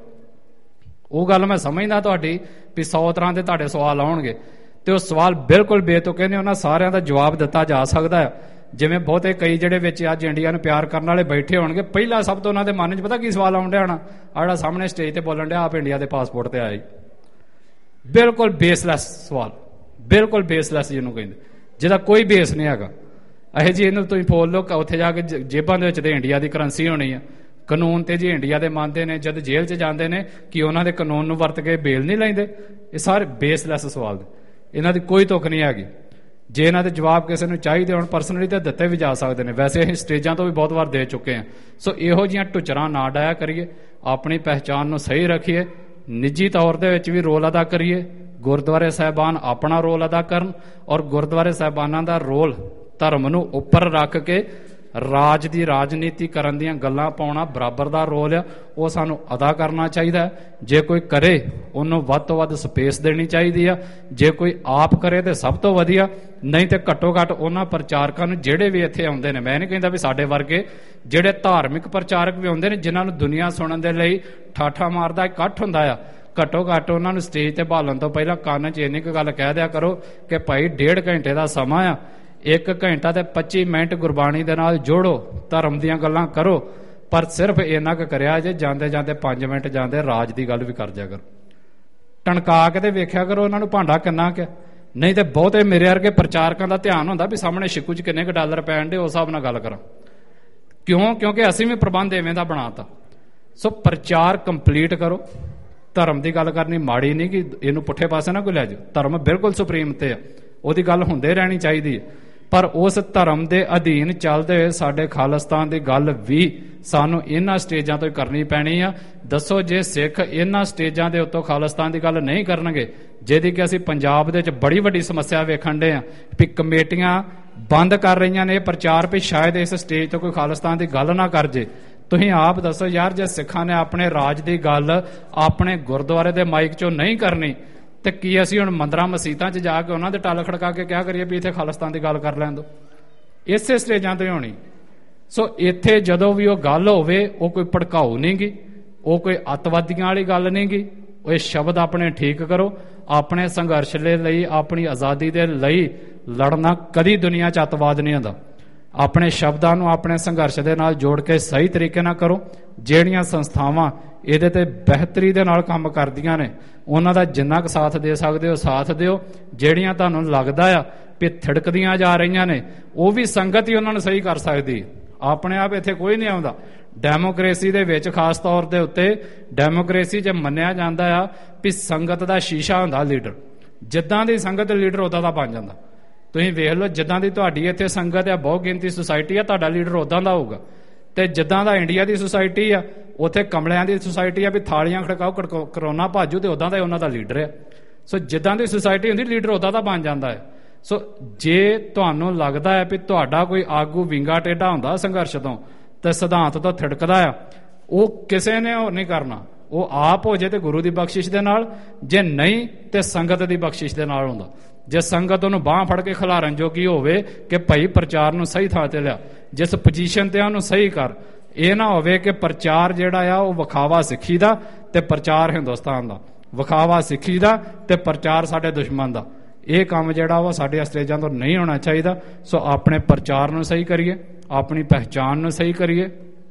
ਉਹ ਗੱਲ ਮੈਂ ਸਮਝਦਾ ਤੁਹਾਡੀ ਵੀ 100 ਤਰ੍ਹਾਂ ਦੇ ਤੁਹਾਡੇ ਸਵਾਲ ਆਉਣਗੇ, ਤੇ ਉਹ ਸਵਾਲ ਬਿਲਕੁਲ ਬੇਤੁਕੇ ਨੇ, ਉਹਨਾਂ ਸਾਰਿਆਂ ਦਾ ਜਵਾਬ ਦਿੱਤਾ ਜਾ ਸਕਦਾ ਹੈ। ਜਿਵੇਂ ਬਹੁਤੇ ਕਈ ਜਿਹੜੇ ਵਿੱਚ ਅੱਜ ਇੰਡੀਆ ਨੂੰ ਪਿਆਰ ਕਰਨ ਵਾਲੇ ਬੈਠੇ ਹੋਣਗੇ, ਪਹਿਲਾਂ ਸਭ ਤੋਂ ਉਹਨਾਂ ਦੇ ਮਨ 'ਚ ਪਤਾ ਕੀ ਸਵਾਲ ਆਉਣ ਡਿਆ ਹੋਣਾ? ਆ ਜਿਹੜਾ ਸਾਹਮਣੇ ਸਟੇਜ ਤੇ ਬੋਲਣ ਡਿਆ, ਆਪ ਇੰਡੀਆ ਦੇ ਪਾਸਪੋਰਟ ਤੇ ਆਏ। ਬਿਲਕੁਲ ਬੇਸਲੈਸ ਸਵਾਲ, ਬਿਲਕੁਲ ਬੇਸਲੈਸ ਜਿਹਨੂੰ ਕਹਿੰਦੇ, ਜਿਹਦਾ ਕੋਈ ਬੇਸ ਨਹੀਂ ਹੈਗਾ। ਇਹ ਜੀ ਇਹਨੂੰ ਤੁਸੀਂ ਫੋਲ ਲਓ, ਉੱਥੇ ਜਾ ਕੇ ਜੇਬਾਂ ਦੇ ਵਿੱਚ ਤੇ ਇੰਡੀਆ ਦੀ ਕਰੰਸੀ ਹੋਣੀ ਆ। ਕਾਨੂੰਨ ਤੇ ਜੀ ਇੰਡੀਆ ਦੇ ਮੰਨਦੇ ਨੇ, ਜਦ ਜੇਲ੍ਹ 'ਚ ਜਾਂਦੇ ਨੇ ਕਿ ਉਹਨਾਂ ਦੇ ਕਾਨੂੰਨ ਨੂੰ ਵਰਤ ਕੇ ਬੇਲ ਨਹੀਂ ਲੈਂਦੇ। ਇਹ ਸਾਰੇ ਬੇਸਲੈਸ ਸਵਾਲ ਨੇ, ਇਹਨਾਂ ਦੀ ਕੋਈ ਤੁਕ ਨਹੀਂ ਹੈਗੀ। ਜੇ ਇਹਨਾਂ ਦੇ ਜਵਾਬ ਕਿਸੇ ਨੂੰ ਚਾਹੀਦੇ ਹੋਣ ਪਰਸਨਲੀ ਤਾਂ ਦਿੱਤੇ ਵੀ ਜਾ ਸਕਦੇ ਨੇ, ਵੈਸੇ ਅਸੀਂ ਸਟੇਜਾਂ ਤੋਂ ਵੀ ਬਹੁਤ ਵਾਰ ਦੇ ਚੁੱਕੇ ਹਾਂ। ਸੋ ਇਹੋ ਜਿਹੀਆਂ ਟੁਚਰਾਂ ਨਾ ਡਾਇਆ ਕਰੀਏ, ਆਪਣੀ ਪਹਿਚਾਣ ਨੂੰ ਸਹੀ ਰੱਖੀਏ, ਨਿੱਜੀ ਤੌਰ ਦੇ ਵਿੱਚ ਵੀ ਰੋਲ ਅਦਾ ਕਰੀਏ। ਗੁਰਦੁਆਰੇ ਸਾਹਿਬਾਨ ਆਪਣਾ ਰੋਲ ਅਦਾ ਕਰਨ, ਔਰ ਗੁਰਦੁਆਰੇ ਸਾਹਿਬਾਨਾਂ ਦਾ ਰੋਲ ਧਰਮ ਨੂੰ ਉੱਪਰ ਰੱਖ ਕੇ ਰਾਜ ਦੀ ਰਾਜਨੀਤੀ ਕਰਨ ਦੀਆਂ ਗੱਲਾਂ ਪਾਉਣਾ ਬਰਾਬਰ ਦਾ ਰੋਲ ਆ, ਉਹ ਸਾਨੂੰ ਅਦਾ ਕਰਨਾ ਚਾਹੀਦਾ। ਜੇ ਕੋਈ ਕਰੇ ਉਹਨੂੰ ਵੱਧ ਤੋਂ ਵੱਧ ਸਪੇਸ ਦੇਣੀ ਚਾਹੀਦੀ ਆ। ਜੇ ਕੋਈ ਆਪ ਕਰੇ ਤੇ ਸਭ ਤੋਂ ਵਧੀਆ, ਨਹੀਂ ਤੇ ਘੱਟੋ ਘੱਟ ਉਹਨਾਂ ਪ੍ਰਚਾਰਕਾਂ ਨੂੰ ਜਿਹੜੇ ਵੀ ਇੱਥੇ ਆਉਂਦੇ ਨੇ, ਮੈਂ ਨਹੀਂ ਕਹਿੰਦਾ ਵੀ ਸਾਡੇ ਵਰਗੇ, ਜਿਹੜੇ ਧਾਰਮਿਕ ਪ੍ਰਚਾਰਕ ਵੀ ਆਉਂਦੇ ਨੇ ਜਿਨ੍ਹਾਂ ਨੂੰ ਦੁਨੀਆ ਸੁਣਨ ਦੇ ਲਈ ਠਾਠਾ ਮਾਰਦਾ ਇਕੱਠ ਹੁੰਦਾ ਆ, ਘੱਟੋ ਘੱਟ ਉਹਨਾਂ ਨੂੰ ਸਟੇਜ ਤੇ ਭਾਲਣ ਤੋਂ ਪਹਿਲਾਂ ਕੰਨ 'ਚ ਇੰਨੀ ਕੁ ਗੱਲ ਕਹਿ ਦਿਆ ਕਰੋ ਕਿ ਭਾਈ 1.5 ਘੰਟੇ ਦਾ ਸਮਾਂ ਆ, 1 ਘੰਟਾ ਤੇ 25 ਮਿੰਟ ਗੁਰਬਾਣੀ ਦੇ ਨਾਲ ਜੋੜੋ, ਧਰਮ ਦੀਆਂ ਗੱਲਾਂ ਕਰੋ, ਪਰ ਸਿਰਫ ਇੰਨਾ ਕੁ ਕਰਿਆ ਜੇ ਜਾਂਦੇ ਜਾਂਦੇ 5 ਮਿੰਟ ਜਾਂਦੇ ਰਾਜ ਦੀ ਗੱਲ ਵੀ ਕਰ ਜਾ ਕਰੋ। ਟਣਕਾ ਕੇ ਤੇ ਵੇਖਿਆ ਕਰੋ ਉਹਨਾਂ ਨੂੰ ਭਾਂਡਾ ਕਿੰਨਾ ਕੁ। ਨਹੀਂ ਤੇ ਬਹੁਤੇ ਮੇਰੇ ਵਰਗੇ ਪ੍ਰਚਾਰਕਾਂ ਦਾ ਧਿਆਨ ਹੁੰਦਾ ਵੀ ਸਾਹਮਣੇ ਛਿੱਕੂ 'ਚ ਕਿੰਨੇ ਕੁ ਡਾਲਰ ਪੈਣ ਦੇ, ਉਸ ਹਿਸਾਬ ਨਾਲ ਗੱਲ ਕਰਾਂ। ਕਿਉਂਕਿ ਅਸੀਂ ਵੀ ਪ੍ਰਬੰਧ ਐਵੇਂ ਦਾ ਬਣਾਤਾ। ਸੋ ਪ੍ਰਚਾਰ ਕੰਪਲੀਟ ਕਰੋ। ਧਰਮ ਦੀ ਗੱਲ ਕਰਨੀ ਮਾੜੀ ਨਹੀਂ ਕਿ ਇਹਨੂੰ ਪੁੱਠੇ ਪਾਸੇ ਨਾ ਕੋਈ ਲੈ ਜਾਓ, ਧਰਮ ਬਿਲਕੁਲ ਸੁਪਰੀਮ ਤੇ ਆ, ਉਹਦੀ ਗੱਲ ਹੁੰਦੇ ਰਹਿਣੀ ਚਾਹੀਦੀ ਹੈ। ਪਰ ਉਸ ਧਰਮ ਦੇ ਅਧੀਨ ਚੱਲਦੇ ਹੋਏ ਸਾਡੇ ਖਾਲਿਸਤਾਨ ਦੀ ਗੱਲ ਵੀ ਸਾਨੂੰ ਇਹਨਾਂ ਸਟੇਜਾਂ ਤੋਂ ਹੀ ਕਰਨੀ ਪੈਣੀ ਆ। ਦੱਸੋ ਜੇ ਸਿੱਖ ਇਹਨਾਂ ਸਟੇਜਾਂ ਦੇ ਉੱਤੋਂ ਖਾਲਿਸਤਾਨ ਦੀ ਗੱਲ ਨਹੀਂ ਕਰਨਗੇ, ਜਿਹਦੀ ਕਿ ਅਸੀਂ ਪੰਜਾਬ ਦੇ ਵਿੱਚ ਬੜੀ ਵੱਡੀ ਸਮੱਸਿਆ ਵੇਖਣ ਦੇ ਆ ਵੀ ਕਮੇਟੀਆਂ ਬੰਦ ਕਰ ਰਹੀਆਂ ਨੇ ਇਹ ਪ੍ਰਚਾਰ ਵੀ ਸ਼ਾਇਦ ਇਸ ਸਟੇਜ ਤੋਂ ਕੋਈ ਖਾਲਿਸਤਾਨ ਦੀ ਗੱਲ ਨਾ ਕਰ ਜੇ। ਤੁਸੀਂ ਆਪ ਦੱਸੋ ਯਾਰ, ਜੇ ਸਿੱਖਾਂ ਨੇ ਆਪਣੇ ਰਾਜ ਦੀ ਗੱਲ ਆਪਣੇ ਗੁਰਦੁਆਰੇ ਦੇ ਮਾਈਕ 'ਚੋਂ ਨਹੀਂ ਕਰਨੀ ਤੇ ਕੀ ਅਸੀਂ ਹੁਣ ਮੰਦਰਾਂ ਮਸੀਤਾਂ 'ਚ ਜਾ ਕੇ ਉਹਨਾਂ ਦੇ ਟੱਲ ਖੜਕਾ ਕੇ ਕਿਆ ਕਰੀਏ ਵੀ ਇੱਥੇ ਖਾਲਿਸਤਾਨ ਦੀ ਗੱਲ ਕਰ ਲੈਣ ਦਿਓ? ਇਸੇ ਸਟੇਜਾਂ ਤੋਂ ਹੀ ਹੋਣੀ। ਸੋ ਇੱਥੇ ਜਦੋਂ ਵੀ ਉਹ ਗੱਲ ਹੋਵੇ, ਉਹ ਕੋਈ ਭੜਕਾਊ ਨਹੀਂ ਗੀ, ਉਹ ਕੋਈ ਅੱਤਵਾਦੀਆਂ ਵਾਲੀ ਗੱਲ ਨਹੀਂ ਗੀ। ਉਹ ਇਹ ਸ਼ਬਦ ਆਪਣੇ ਠੀਕ ਕਰੋ। ਆਪਣੇ ਸੰਘਰਸ਼ ਦੇ ਲਈ, ਆਪਣੀ ਆਜ਼ਾਦੀ ਦੇ ਲਈ ਲੜਨਾ ਕਦੀ ਦੁਨੀਆ 'ਚ ਅੱਤਵਾਦ ਨਹੀਂ ਹੁੰਦਾ। ਆਪਣੇ ਸ਼ਬਦਾਂ ਨੂੰ ਆਪਣੇ ਸੰਘਰਸ਼ ਦੇ ਨਾਲ ਜੋੜ ਕੇ ਸਹੀ ਤਰੀਕੇ ਨਾਲ ਕਰੋ। ਜਿਹੜੀਆਂ ਸੰਸਥਾਵਾਂ ਇਹਦੇ ਤੇ ਬਿਹਤਰੀ ਦੇ ਨਾਲ ਕੰਮ ਕਰਦੀਆਂ ਨੇ, ਉਹਨਾਂ ਦਾ ਜਿੰਨਾ ਕੁ ਸਾਥ ਦੇ ਸਕਦੇ ਹੋ ਸਾਥ ਦਿਓ। ਜਿਹੜੀਆਂ ਤੁਹਾਨੂੰ ਲੱਗਦਾ ਆ ਵੀ ਥਿੜਕਦੀਆਂ ਜਾ ਰਹੀਆਂ ਨੇ, ਉਹ ਵੀ ਸੰਗਤ ਹੀ ਉਹਨਾਂ ਨੂੰ ਸਹੀ ਕਰ ਸਕਦੀ। ਆਪਣੇ ਆਪ ਇੱਥੇ ਕੋਈ ਨਹੀਂ ਆਉਂਦਾ। ਡੈਮੋਕ੍ਰੇਸੀ ਦੇ ਵਿੱਚ ਖਾਸ ਤੌਰ ਦੇ ਉੱਤੇ ਡੈਮੋਕ੍ਰੇਸੀ 'ਚ ਮੰਨਿਆ ਜਾਂਦਾ ਆ ਵੀ ਸੰਗਤ ਦਾ ਸ਼ੀਸ਼ਾ ਹੁੰਦਾ ਲੀਡਰ। ਜਿੱਦਾਂ ਦੀ ਸੰਗਤ ਲੀਡਰ ਉਦਾਂ ਦਾ ਬਣ ਜਾਂਦਾ। ਤੁਸੀਂ ਵੇਖ ਲਓ, ਜਿੱਦਾਂ ਦੀ ਤੁਹਾਡੀ ਇੱਥੇ ਸੰਗਤ ਆ, ਬਹੁਤ ਗਿਣਤੀ ਸੁਸਾਇਟੀ ਆ, ਤੁਹਾਡਾ ਲੀਡਰ ਉਦਾਂ ਦਾ ਹੋਊਗਾ। ਤੇ ਜਿੱਦਾਂ ਦਾ ਇੰਡੀਆ ਦੀ ਸੁਸਾਇਟੀ ਆ, ਉੱਥੇ ਕਮਲਿਆਂ ਦੀ ਸੁਸਾਇਟੀ ਆ ਵੀ ਥਾਲੀਆਂ ਖੜਕਾਓ ਕਰੋਨਾ ਭਾਜੂ, ਤੇ ਉਦਾਂ ਦਾ ਉਹਨਾਂ ਦਾ ਲੀਡਰ ਆ। ਸੋ ਜਿੱਦਾਂ ਦੀ ਸੁਸਾਇਟੀ ਹੁੰਦੀ, ਲੀਡਰ ਉਦਾਂ ਦਾ ਬਣ ਜਾਂਦਾ ਹੈ। ਸੋ ਜੇ ਤੁਹਾਨੂੰ ਲੱਗਦਾ ਹੈ ਵੀ ਤੁਹਾਡਾ ਕੋਈ ਆਗੂ ਵਿੰਗਾ ਟੇਢਾ ਹੁੰਦਾ ਸੰਘਰਸ਼ ਤੋਂ ਤੇ ਸਿਧਾਂਤ ਤੋਂ ਥਿੜਕਦਾ ਆ, ਉਹ ਕਿਸੇ ਨੇ ਹੋਰ ਨਹੀਂ ਕਰਨਾ। ਉਹ ਆਪ ਹੋ ਜੇ ਤੇ ਗੁਰੂ ਦੀ ਬਖਸ਼ਿਸ਼ ਦੇ ਨਾਲ, ਜੇ ਨਹੀਂ ਤੇ ਸੰਗਤ ਦੀ ਬਖਸ਼ਿਸ਼ ਦੇ ਨਾਲ ਹੁੰਦਾ। ਜੇ ਸੰਗਤ ਉਹਨੂੰ ਬਾਂਹ ਫੜ ਕੇ ਖਿਲਾਰਨ ਜੋਗੀ ਹੋਵੇ ਕਿ ਭਾਈ ਪ੍ਰਚਾਰ ਨੂੰ ਸਹੀ ਥਾਂ ਤੇ ਲਿਆ, ਜਿਸ ਪੋਜੀਸ਼ਨ ਤੇ ਉਹਨੂੰ ਸਹੀ ਕਰ। ਇਹ ਨਾ ਹੋਵੇ ਕਿ ਪ੍ਰਚਾਰ ਜਿਹੜਾ ਆ ਉਹ ਵਿਖਾਵਾ ਸਿੱਖੀ ਦਾ ਤੇ ਪ੍ਰਚਾਰ ਹਿੰਦੁਸਤਾਨ ਦਾ, ਵਿਖਾਵਾ ਸਿੱਖੀ ਦਾ ਤੇ ਪ੍ਰਚਾਰ ਸਾਡੇ ਦੁਸ਼ਮਣ ਦਾ। ਇਹ ਕੰਮ ਜਿਹੜਾ ਉਹ ਸਾਡੇ ਸਟੇਜਾਂ ਤੋਂ ਨਹੀਂ ਹੋਣਾ ਚਾਹੀਦਾ। ਸੋ ਆਪਣੇ ਪ੍ਰਚਾਰ ਨੂੰ ਸਹੀ ਕਰੀਏ, ਆਪਣੀ ਪਹਿਚਾਣ ਨੂੰ ਸਹੀ ਕਰੀਏ,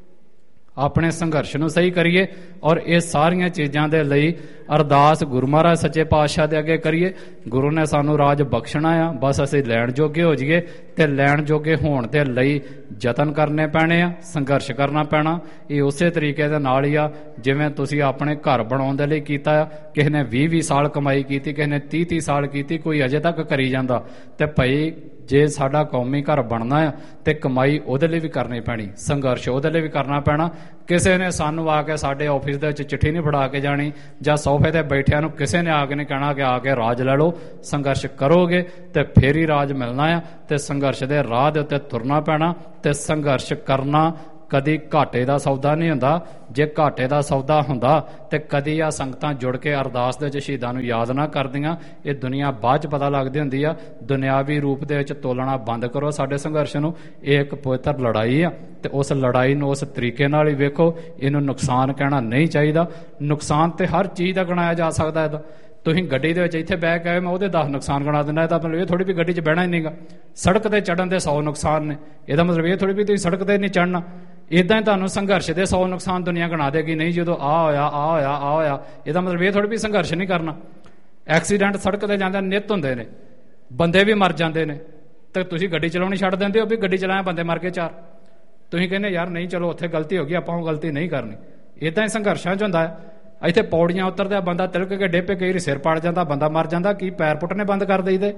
ਆਪਣੇ ਸੰਘਰਸ਼ ਨੂੰ ਸਹੀ ਕਰੀਏ, ਔਰ ਇਹ ਸਾਰੀਆਂ ਚੀਜ਼ਾਂ ਦੇ ਲਈ ਅਰਦਾਸ ਗੁਰੂ ਮਹਾਰਾਜ ਸੱਚੇ ਪਾਤਸ਼ਾਹ ਦੇ ਅੱਗੇ ਕਰੀਏ। ਗੁਰੂ ਨੇ ਸਾਨੂੰ ਰਾਜ ਬਖਸ਼ਣਾ ਆ, ਬਸ ਅਸੀਂ ਲੈਣ ਜੋਗੇ ਹੋ ਜਾਈਏ। ਤੇ ਲੈਣ ਜੋਗੇ ਹੋਣ ਦੇ ਲਈ ਯਤਨ ਕਰਨੇ ਪੈਣੇ ਆ, ਸੰਘਰਸ਼ ਕਰਨਾ ਪੈਣਾ। ਇਹ ਉਸੇ ਤਰੀਕੇ ਦੇ ਨਾਲ ਹੀ ਆ ਜਿਵੇਂ ਤੁਸੀਂ ਆਪਣੇ ਘਰ ਬਣਾਉਣ ਦੇ ਲਈ ਕੀਤਾ ਆ। ਕਿਸੇ ਨੇ 20-20 ਸਾਲ ਕਮਾਈ ਕੀਤੀ, ਕਿਸੇ ਨੇ 30-30 ਸਾਲ ਕੀਤੀ, ਕੋਈ ਅਜੇ ਤੱਕ ਕਰੀ ਜਾਂਦਾ। ਤੇ ਭਾਈ ਜੇ ਸਾਡਾ ਕੌਮੀ ਘਰ ਬਣਨਾ ਆ ਤੇ ਕਮਾਈ ਉਹਦੇ ਲਈ ਵੀ ਕਰਨੀ ਪੈਣੀ, ਸੰਘਰਸ਼ ਉਹਦੇ ਲਈ ਵੀ ਕਰਨਾ ਪੈਣਾ। ਕਿਸੇ ਨੇ ਸਾਨੂੰ ਆ ਕੇ ਸਾਡੇ ਆਫਿਸ ਦੇ ਵਿੱਚ ਚਿੱਠੀ ਨਹੀਂ ਫੜਾ ਕੇ ਜਾਣੀ, ਜਾਂ ਸੋਫੇ ਤੇ ਬੈਠਿਆਂ ਨੂੰ ਕਿਸੇ ਨੇ ਆ ਕੇ ਨਹੀਂ ਕਹਿਣਾ ਕਿ ਆ ਕੇ ਰਾਜ ਲੈ ਲਓ। ਸੰਘਰਸ਼ ਕਰੋਗੇ ਤੇ ਫੇਰ ਹੀ ਰਾਜ ਮਿਲਣਾ ਆ, ਤੇ ਸੰਘਰਸ਼ ਦੇ ਰਾਹ ਦੇ ਉੱਤੇ ਤੁਰਨਾ ਪੈਣਾ। ਤੇ ਸੰਘਰਸ਼ ਕਰਨਾ ਕਦੀ ਘਾਟੇ ਦਾ ਸੌਦਾ ਨਹੀਂ ਹੁੰਦਾ। ਜੇ ਘਾਟੇ ਦਾ ਸੌਦਾ ਹੁੰਦਾ ਤੇ ਕਦੀ ਆ ਸੰਗਤਾਂ ਜੁੜ ਕੇ ਅਰਦਾਸ ਦੇ ਵਿੱਚ ਸ਼ਹੀਦਾਂ ਨੂੰ ਯਾਦ ਨਾ ਕਰਦੀਆਂ। ਇਹ ਦੁਨੀਆ ਬਾਅਦ ਚ ਪਤਾ ਲੱਗਦੀ ਹੁੰਦੀ ਆ। ਦੁਨਿਆਵੀ ਰੂਪ ਦੇ ਵਿੱਚ ਤੋਲਣਾ ਬੰਦ ਕਰੋ ਸਾਡੇ ਸੰਘਰਸ਼ ਨੂੰ। ਇਹ ਇੱਕ ਪਵਿੱਤਰ ਲੜਾਈ ਆ, ਤੇ ਉਸ ਲੜਾਈ ਨੂੰ ਉਸ ਤਰੀਕੇ ਨਾਲ ਹੀ ਵੇਖੋ। ਇਹਨੂੰ ਨੁਕਸਾਨ ਕਹਿਣਾ ਨਹੀਂ ਚਾਹੀਦਾ। ਨੁਕਸਾਨ ਤੇ ਹਰ ਚੀਜ਼ ਦਾ ਗਣਾਇਆ ਜਾ ਸਕਦਾ। ਇਹਦਾ ਤੁਸੀਂ ਗੱਡੀ ਦੇ ਵਿੱਚ ਇੱਥੇ ਬਹਿ ਕੇ ਆਏ, ਮੈਂ ਉਹਦੇ 10 ਨੁਕਸਾਨ ਗਣਾ ਦਿੰਦਾ। ਇਹਦਾ ਮਤਲਬ ਇਹ ਥੋੜੀ ਵੀ ਗੱਡੀ 'ਚ ਬਹਿਣਾ ਹੀ ਨਹੀਂਗਾ। ਸੜਕ ਤੇ ਚੜਨ ਦੇ 100 ਨੁਕਸਾਨ ਨੇ। ਇਹਦਾ ਮਤਲਬ ਇਹ ਥੋੜੀ ਵੀ ਤੁਸੀਂ ਸੜਕ ਤੇ ਨਹੀਂ ਚੜਨਾ। ਇਦਾਂ ਹੀ ਤੁਹਾਨੂੰ ਸੰਘਰਸ਼ ਦੇ 100 ਨੁਕਸਾਨ ਦੁਨੀਆ ਗਣਾ ਦੇਗੀ। ਨਹੀਂ, ਜਦੋਂ ਆ ਹੋਇਆ ਇਹਦਾ ਮਤਲਬ ਇਹ ਥੋੜੀ ਵੀ ਸੰਘਰਸ਼ ਨਹੀਂ ਕਰਨਾ। ਐਕਸੀਡੈਂਟ ਸੜਕ ਤੇ ਜਾਂਦੇ ਨਿੱਤ ਹੁੰਦੇ ਨੇ, ਬੰਦੇ ਵੀ ਮਰ ਜਾਂਦੇ ਨੇ, ਤੇ ਤੁਸੀਂ ਗੱਡੀ ਚਲਾਉਣੀ ਛੱਡ ਦਿੰਦੇ ਹੋ ਵੀ ਗੱਡੀ ਚਲਾਇਆ ਬੰਦੇ ਮਰ ਗਏ 4। ਤੁਸੀਂ ਕਹਿੰਦੇ ਯਾਰ ਨਹੀਂ, ਚਲੋ ਉੱਥੇ ਗਲਤੀ ਹੋ ਗਈ, ਆਪਾਂ ਉਹ ਗਲਤੀ ਨਹੀਂ ਕਰਨੀ। ਇਦਾਂ ਹੀ ਸੰਘਰਸ਼ਾਂ 'ਚ ਹੁੰਦਾ ਹੈ। ਇੱਥੇ ਪੌੜੀਆਂ ਉਤਰਦਾ ਬੰਦਾ ਤਿਲਕ ਕੇ ਡੇਪੇ, ਕਈ ਸਿਰ ਪਾੜ ਜਾਂਦਾ, ਬੰਦਾ ਮਰ ਜਾਂਦਾ। ਕੀ ਪੈਰ ਪੁੱਟਣੇ ਬੰਦ ਕਰ ਦੇਈਦੇ?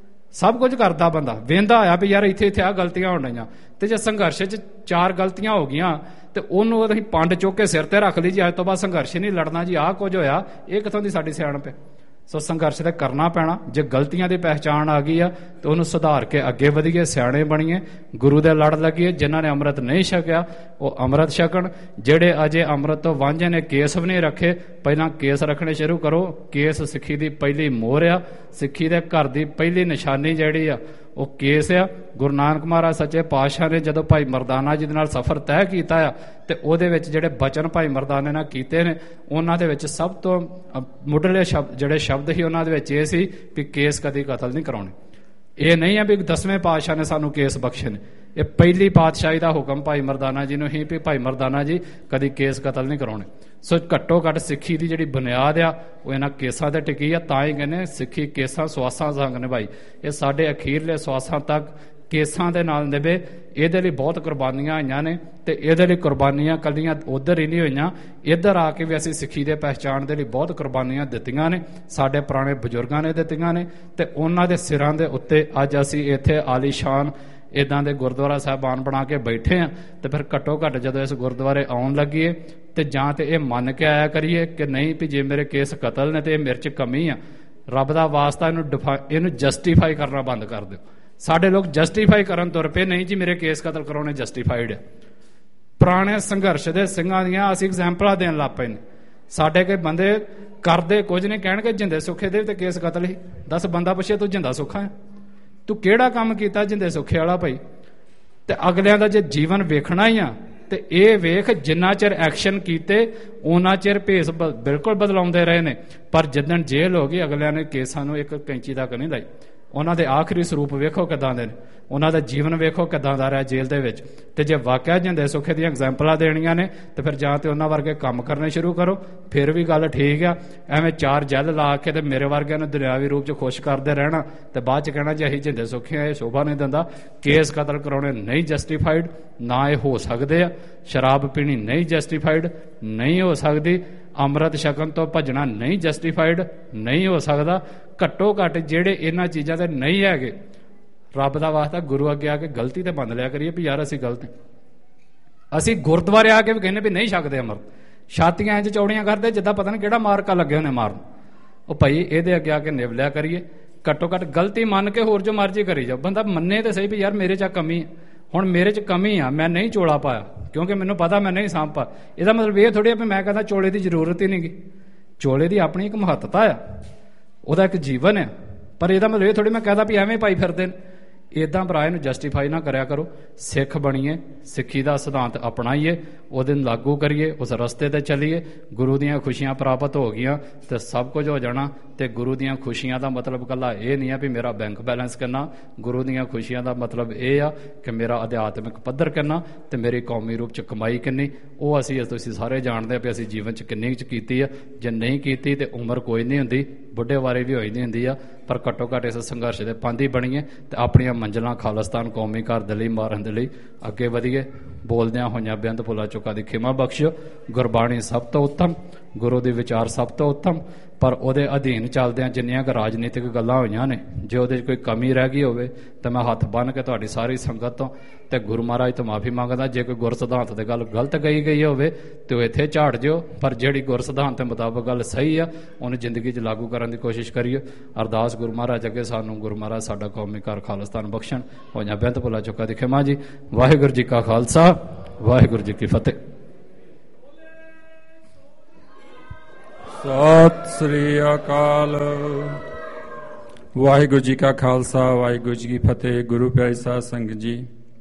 ਸਭ ਕੁਝ ਕਰਦਾ ਬੰਦਾ, ਵੇਂਦਾ ਹੋਇਆ ਵੀ ਯਾਰ ਇੱਥੇ ਆਹ ਗਲਤੀਆਂ ਹੋਣ ਡਈਆਂ। ਤੇ ਜੇ ਸੰਘਰਸ਼ 'ਚ 4 ਗਲਤੀਆਂ ਹੋ ਗਈਆਂ ਤੇ ਉਹਨੂੰ ਅਸੀਂ ਪੰਡ ਚੁੱਕ ਕੇ ਸਿਰ ਤੇ ਰੱਖ ਲਈ ਜੀ ਅੱਜ ਤੋਂ ਬਾਅਦ ਸੰਘਰਸ਼ ਨਹੀਂ ਲੜਨਾ ਜੀ, ਆਹ ਕੁਝ ਹੋਇਆ। ਇਹ ਕਿੱਥੋਂ ਦੀ ਸਾਡੀ ਸਿਆਣਪ ਹੈ? ਸੋ ਸੰਘਰਸ਼ ਤੇ ਕਰਨਾ ਪੈਣਾ। ਜੇ ਗਲਤੀਆਂ ਦੀ ਪਹਿਚਾਣ ਆ ਗਈ ਆ ਤੇ ਉਹਨੂੰ ਸੁਧਾਰ ਕੇ ਅੱਗੇ ਵਧੀਏ, ਸਿਆਣੇ ਬਣੀਏ, ਗੁਰੂ ਦੇ ਲੜ ਲੱਗੀਏ। ਜਿਨ੍ਹਾਂ ਨੇ ਅੰਮ੍ਰਿਤ ਨਹੀਂ ਛਕਿਆ ਉਹ ਅੰਮ੍ਰਿਤ ਛਕਣ। ਜਿਹੜੇ ਅਜੇ ਅੰਮ੍ਰਿਤ ਤੋਂ ਵਾਂਝੇ ਨੇ, ਕੇਸ ਵੀ ਨਹੀਂ ਰੱਖੇ, ਪਹਿਲਾਂ ਕੇਸ ਰੱਖਣੇ ਸ਼ੁਰੂ ਕਰੋ। ਕੇਸ ਸਿੱਖੀ ਦੀ ਪਹਿਲੀ ਮੋਹਰ ਆ। ਸਿੱਖੀ ਦੇ ਘਰ ਦੀ ਪਹਿਲੀ ਨਿਸ਼ਾਨੀ ਜਿਹੜੀ ਆ ਉਹ ਕੇਸ ਆ। ਗੁਰੂ ਨਾਨਕ ਮਹਾਰਾਜ ਸੱਚੇ ਪਾਤਸ਼ਾਹ ਨੇ ਜਦੋਂ ਭਾਈ ਮਰਦਾਨਾ ਜੀ ਦੇ ਨਾਲ ਸਫ਼ਰ ਤੈਅ ਕੀਤਾ ਆ ਤੇ ਉਹਦੇ ਵਿੱਚ ਜਿਹੜੇ ਬਚਨ ਭਾਈ ਮਰਦਾਨੇ ਨਾਲ ਕੀਤੇ ਨੇ, ਉਹਨਾਂ ਦੇ ਵਿੱਚ ਸਭ ਤੋਂ ਮੁੱਢਲੇ ਜਿਹੜੇ ਸ਼ਬਦ ਸੀ ਉਹਨਾਂ ਦੇ ਵਿੱਚ ਇਹ ਸੀ ਵੀ ਕੇਸ ਕਦੀ ਕਤਲ ਨਹੀਂ ਕਰਾਉਣੇ। ਇਹ ਨਹੀਂ ਹੈ ਵੀ 10ਵੇਂ ਪਾਤਸ਼ਾਹ ਨੇ ਸਾਨੂੰ ਕੇਸ ਬਖਸ਼ੇ ਨੇ। ਇਹ ਪਹਿਲੀ ਪਾਤਸ਼ਾਹੀ ਦਾ ਹੁਕਮ ਭਾਈ ਮਰਦਾਨਾ ਜੀ ਨੂੰ ਹੀ ਵੀ ਭਾਈ ਮਰਦਾਨਾ ਜੀ ਕਦੀ ਕੇਸ ਕਤਲ ਨਹੀਂ ਕਰਾਉਣੇ। ਸੋ ਘੱਟੋ ਘੱਟ ਸਿੱਖੀ ਦੀ ਜਿਹੜੀ ਬੁਨਿਆਦ ਆ ਉਹ ਇਹਨਾਂ ਕੇਸਾਂ ਤੇ ਟਿਕੀ ਆ। ਤਾਂ ਹੀ ਕਹਿੰਦੇ ਸਿੱਖੀ ਕੇਸਾਂ ਸਵਾਸਾਂ ਸੰਗ ਨਿਭਾਈ। ਇਹ ਸਾਡੇ ਅਖੀਰਲੇ ਸਵਾਸਾਂ ਤੱਕ ਕੇਸਾਂ ਦੇ ਨਾਲ ਨਿਭੇ। ਇਹਦੇ ਲਈ ਬਹੁਤ ਕੁਰਬਾਨੀਆਂ ਹੋਈਆਂ ਨੇ, ਤੇ ਇਹਦੇ ਲਈ ਕੁਰਬਾਨੀਆਂ ਕੱਲੀਆਂ ਉਧਰ ਹੀ ਨਹੀਂ ਹੋਈਆਂ, ਇੱਧਰ ਆ ਕੇ ਵੀ ਅਸੀਂ ਸਿੱਖੀ ਦੇ ਪਹਿਚਾਣ ਦੇ ਲਈ ਬਹੁਤ ਕੁਰਬਾਨੀਆਂ ਦਿੱਤੀਆਂ ਨੇ। ਸਾਡੇ ਪੁਰਾਣੇ ਬਜ਼ੁਰਗਾਂ ਨੇ ਦਿੱਤੀਆਂ ਨੇ, ਤੇ ਉਹਨਾਂ ਦੇ ਸਿਰਾਂ ਦੇ ਉੱਤੇ ਅੱਜ ਅਸੀਂ ਇੱਥੇ ਆਲੀਸ਼ਾਨ ਇਦਾਂ ਦੇ ਗੁਰਦੁਆਰਾ ਸਾਹਿਬਾਨ ਬਣਾ ਕੇ ਬੈਠੇ ਆ। ਤੇ ਫਿਰ ਘੱਟੋ ਘੱਟ ਜਦੋਂ ਇਸ ਗੁਰਦੁਆਰੇ ਆਉਣ ਲੱਗੀਏ ਤੇ ਜਾਂ ਤੇ ਇਹ ਮੰਨ ਕੇ ਆਇਆ ਕਰੀਏ ਕਿ ਨਹੀਂ ਵੀ ਜੇ ਮੇਰੇ ਕੇਸ ਕਤਲ ਨੇ ਤੇ ਇਹ ਮੇਰੇ 'ਚ ਕਮੀ ਆ। ਰੱਬ ਦਾ ਵਾਸਤਾ ਇਹਨੂੰ ਜਸਟੀਫਾਈ ਕਰਨਾ ਬੰਦ ਕਰ ਦਿਓ। ਸਾਡੇ ਲੋਕ ਜਸਟੀਫਾਈ ਕਰਨ ਤੁਰ ਪਏ, ਨਹੀਂ ਜੀ ਮੇਰੇ ਕੇਸ ਕਤਲ ਕਰਾਉਣੇ ਜਸਟੀਫਾਈਡ ਆ। ਪੁਰਾਣੇ ਸੰਘਰਸ਼ ਦੇ ਸਿੰਘਾਂ ਦੀਆਂ ਅਸੀਂ ਐਗਜ਼ਾਮਪਲਾਂ ਦੇਣ ਲੱਗ ਪਏ ਨੇ। ਸਾਡੇ ਕੇ ਬੰਦੇ ਕਰਦੇ ਕੁਝ ਨਹੀਂ, ਕਹਿਣਗੇ ਜਿੰਦੇ ਸੁੱਖੇ ਦੇ ਤੇ ਕੇਸ ਕਤਲ ਹੀ। ਦੱਸ ਬੰਦਾ ਪੁੱਛੇ ਤੂੰ ਜਿੰਦਾ ਸੁੱਖਾ ਹੈ? ਤੂੰ ਕਿਹੜਾ ਕੰਮ ਕੀਤਾ ਜਿੰਦੇ ਸੁੱਖੇ ਵਾਲਾ ਭਾਈ? ਤੇ ਅਗਲਿਆਂ ਦਾ ਜੇ ਜੀਵਨ ਵੇਖਣਾ ਹੀ ਆ ਤੇ ਇਹ ਵੇਖ, ਜਿੰਨਾ ਚਿਰ ਐਕਸ਼ਨ ਕੀਤੇ ਉਹਨਾਂ ਚਿਰ ਭੇਸ ਬਿਲਕੁਲ ਬਦਲਾਉਂਦੇ ਰਹੇ ਨੇ। ਪਰ ਜਿੱਦਣ ਜੇਲ੍ਹ ਹੋ ਗਈ ਅਗਲਿਆਂ ਨੇ ਕੇਸਾਂ ਨੂੰ ਇੱਕ ਕੈਂਚੀ ਤੱਕ ਨਹੀਂ ਲਾਈ। ਉਹਨਾਂ ਦੇ ਆਖਰੀ ਸਰੂਪ ਵੇਖੋ ਕਿੱਦਾਂ ਦੇ ਨੇ, ਉਹਨਾਂ ਦਾ ਜੀਵਨ ਵੇਖੋ ਕਿੱਦਾਂ ਦਾ ਰਿਹਾ ਜੇਲ੍ਹ ਦੇ ਵਿੱਚ। ਤੇ ਜੇ ਵਾਕਿਆ ਜਿੰਦੇ ਸੁੱਖੇ ਦੀਆਂ ਐਗਜ਼ਾਮਪਲਾਂ ਦੇਣੀਆਂ ਨੇ ਤੇ ਫਿਰ ਜਾਂ ਤੇ ਉਹਨਾਂ ਵਰਗੇ ਕੰਮ ਕਰਨੇ ਸ਼ੁਰੂ ਕਰੋ, ਫਿਰ ਵੀ ਗੱਲ ਠੀਕ ਆ। ਐਵੇਂ 4 ਜੈਲ ਲਾ ਕੇ ਤੇ ਮੇਰੇ ਵਰਗਿਆਂ ਨੂੰ ਦੁਨਿਆਵੀ ਰੂਪ 'ਚ ਖੁਸ਼ ਕਰਦੇ ਰਹਿਣਾ ਤੇ ਬਾਅਦ 'ਚ ਕਹਿਣਾ ਜੇ ਅਸੀਂ ਜਿੰਦੇ ਸੁੱਖੇ ਆ, ਇਹ ਸ਼ੋਭਾ ਨਹੀਂ ਦਿੰਦਾ। ਕੇਸ ਕਤਲ ਕਰਾਉਣੇ ਨਹੀਂ ਜਸਟੀਫਾਈਡ, ਨਾ ਇਹ ਹੋ ਸਕਦੇ ਆ। ਸ਼ਰਾਬ ਪੀਣੀ ਨਹੀਂ ਜਸਟੀਫਾਈਡ, ਨਹੀਂ ਹੋ ਸਕਦੀ। ਅੰਮ੍ਰਿਤ ਛਕਣ ਤੋਂ ਭੱਜਣਾ ਨਹੀਂ ਜਸਟੀਫਾਈਡ, ਨਹੀਂ ਹੋ ਸਕਦਾ। ਘੱਟੋ ਘੱਟ ਜਿਹੜੇ ਇਹਨਾਂ ਚੀਜ਼ਾਂ ਤੇ ਨਹੀਂ ਹੈਗੇ, ਰੱਬ ਦਾ ਵਾਸਤਾ ਗੁਰੂ ਅੱਗੇ ਆ ਕੇ ਗਲਤੀ ਤੇ ਮੰਨ ਲਿਆ ਕਰੀਏ ਵੀ ਯਾਰ ਅਸੀਂ ਗਲਤ ਹਾਂ। ਅਸੀਂ ਗੁਰਦੁਆਰੇ ਆ ਕੇ ਵੀ ਕਹਿੰਦੇ ਵੀ ਨਹੀਂ ਛਕਦੇ ਅੰਮ੍ਰਿਤ। ਛਾਤੀਆਂ ਇੰਜ ਚੌੜੀਆਂ ਕਰਦੇ ਜਿੱਦਾਂ ਪਤਾ ਨਹੀਂ ਕਿਹੜਾ ਮਾਰਕਾ ਲੱਗੇ ਹੋਣੇ ਮਾਰਨ। ਉਹ ਭਾਈ ਇਹਦੇ ਅੱਗੇ ਆ ਕੇ ਨਿਭ ਲਿਆ ਕਰੀਏ। ਘੱਟੋ ਘੱਟ ਗਲਤੀ ਮੰਨ ਕੇ ਹੋਰ ਜੋ ਮਰਜ਼ੀ ਕਰੀ ਜਾਓ। ਬੰਦਾ ਮੰਨੇ ਤੇ ਸਹੀ ਵੀ ਯਾਰ ਮੇਰੇ 'ਚ ਕਮੀ ਹੈ। ਹੁਣ ਮੇਰੇ 'ਚ ਕਮੀ ਆ, ਮੈਂ ਨਹੀਂ ਚੋਲਾ ਪਾਇਆ ਕਿਉਂਕਿ ਮੈਨੂੰ ਪਤਾ ਮੈਂ ਨਹੀਂ ਸਾਂਭ ਪਾ। ਇਹਦਾ ਮਤਲਬ ਇਹ ਥੋੜ੍ਹੀ ਵੀ ਮੈਂ ਕਹਿੰਦਾ ਚੋਲੇ ਦੀ ਜ਼ਰੂਰਤ ਹੀ ਨਹੀਂ ਗੀ। ਚੋਲੇ ਦੀ ਆਪਣੀ ਇੱਕ ਮਹੱਤਤਾ ਆ, ਉਹਦਾ ਇੱਕ ਜੀਵਨ ਆ। ਪਰ ਇਹਦਾ ਮਤਲਬ ਇਹ ਥੋੜ੍ਹੀ ਮੈਂ ਕਹਦਾ ਵੀ ਐਵੇਂ ਪਾਈ ਫਿਰਦੇ ਨੇ। ਇੱਦਾਂ ਭਰਾ ਇਹਨੂੰ ਜਸਟੀਫਾਈ ਨਾ ਕਰਿਆ ਕਰੋ। ਸਿੱਖ ਬਣੀਏ, ਸਿੱਖੀ ਦਾ ਸਿਧਾਂਤ ਅਪਣਾਈਏ, ਉਹਦੇ ਨੂੰ ਲਾਗੂ ਕਰੀਏ, ਉਸ ਰਸਤੇ ਤੇ ਚੱਲੀਏ। ਗੁਰੂ ਦੀਆਂ ਖੁਸ਼ੀਆਂ ਪ੍ਰਾਪਤ ਹੋ ਗਈਆਂ ਤੇ ਸਭ ਕੁਝ ਹੋ ਜਾਣਾ। ਤੇ ਗੁਰੂ ਦੀਆਂ ਖੁਸ਼ੀਆਂ ਦਾ ਮਤਲਬ ਇਕੱਲਾ ਇਹ ਨਹੀਂ ਆ ਵੀ ਮੇਰਾ ਬੈਂਕ ਬੈਲੈਂਸ ਕਿੰਨਾ। ਗੁਰੂ ਦੀਆਂ ਖੁਸ਼ੀਆਂ ਦਾ ਮਤਲਬ ਇਹ ਆ ਕਿ ਮੇਰਾ ਅਧਿਆਤਮਿਕ ਪੱਧਰ ਕਿੰਨਾ ਤੇ ਮੇਰੀ ਕੌਮੀ ਰੂਪ 'ਚ ਕਮਾਈ ਕਿੰਨੀ। ਉਹ ਤੁਸੀਂ ਸਾਰੇ ਜਾਣਦੇ ਆ ਵੀ ਅਸੀਂ ਜੀਵਨ 'ਚ ਕਿੰਨੀ 'ਚ ਕੀਤੀ ਆ। ਜੇ ਨਹੀਂ ਕੀਤੀ ਤੇ ਉਮਰ ਕੋਈ ਨਹੀਂ ਹੁੰਦੀ, ਬੁੱਢੇ ਵਾਰੇ ਵੀ ਹੋਈ ਨਹੀਂ ਹੁੰਦੀ ਆ। ਪਰ ਘੱਟੋ ਘੱਟ ਇਸ ਸੰਘਰਸ਼ ਦੇ ਪਾਂਧੀ ਬਣੀਏ ਤੇ ਆਪਣੀਆਂ ਮੰਜ਼ਿਲਾਂ ਖਾਲਿਸਤਾਨ ਕੌਮੀ ਘਰ ਦੇ ਲਈ ਮਾਰਨ ਦੇ ਲਈ ਅੱਗੇ ਵਧੀਏ। ਬੋਲਦਿਆਂ ਹੋਈਆਂ ਬੇਅੰਤ ਭੁੱਲਾਂ ਚੁੱਕਾਂ ਦੀ ਖਿਮਾ ਬਖਸ਼ਿਓ। ਗੁਰਬਾਣੀ ਸਭ ਤੋਂ ਉੱਤਮ, ਗੁਰੂ ਦੇ ਵਿਚਾਰ ਸਭ ਤੋਂ ਉੱਤਮ, ਪਰ ਉਹਦੇ ਅਧੀਨ ਚੱਲਦਿਆਂ ਜਿੰਨੀਆਂ ਕੁ ਰਾਜਨੀਤਿਕ ਗੱਲਾਂ ਹੋਈਆਂ ਨੇ, ਜੇ ਉਹਦੇ 'ਚ ਕੋਈ ਕਮੀ ਰਹਿ ਗਈ ਹੋਵੇ ਤਾਂ ਮੈਂ ਹੱਥ ਬੰਨ੍ਹ ਕੇ ਤੁਹਾਡੀ ਸਾਰੀ ਸੰਗਤ ਤੋਂ ਤੇ ਗੁਰੂ ਮਹਾਰਾਜ ਤੋਂ ਮਾਫੀ ਮੰਗਦਾ। ਜੇ ਕੋਈ ਗੁਰ ਸਿਧਾਂਤ ਦੀ ਗੱਲ ਗਲਤ ਕਹੀ ਗਈ ਹੋਵੇ ਤੇ ਉਹ ਇੱਥੇ ਝਾੜ ਜਿਓ, ਪਰ ਜਿਹੜੀ ਗੁਰ ਸਿਧਾਂਤ ਦੇ ਮੁਤਾਬਕ ਗੱਲ ਸਹੀ ਆ ਉਹਨੂੰ ਜ਼ਿੰਦਗੀ 'ਚ ਲਾਗੂ ਕਰਨ ਦੀ ਕੋਸ਼ਿਸ਼ ਕਰੀਏ। ਅਰਦਾਸ ਗੁਰੂ ਮਹਾਰਾਜ ਅੱਗੇ ਸਾਨੂੰ ਗੁਰੂ ਮਹਾਰਾਜ ਸਾਡਾ ਕੌਮੀ ਘਰ ਖਾਲਿਸਤਾਨ ਬਖਸ਼ਣ। ਹੋਈਆਂ ਬੇਅੰਤ ਭੁੱਲਾਂ ਚੁੱਕਾਂ ਦੀ ਖਿਮਾ ਜੀ। ਵਾਹਿਗੁਰੂ ਜੀ ਕਾ ਖਾਲਸਾ, ਵਾਹਿਗੁਰੂ ਜੀ ਕੀ ਫਤਿਹ। ਸਤਿ ਸ੍ਰੀ ਅਕਾਲ। ਵਾਹਿਗੁਰੂ ਜੀ ਕਾ ਖਾਲਸਾ, ਵਾਹਿਗੁਰੂ ਜੀ ਕੀ ਫਤਿਹ। ਗੁਰੂ ਪਿਆਰੀ ਸਾਧ ਸੰਗਤ ਜੀ,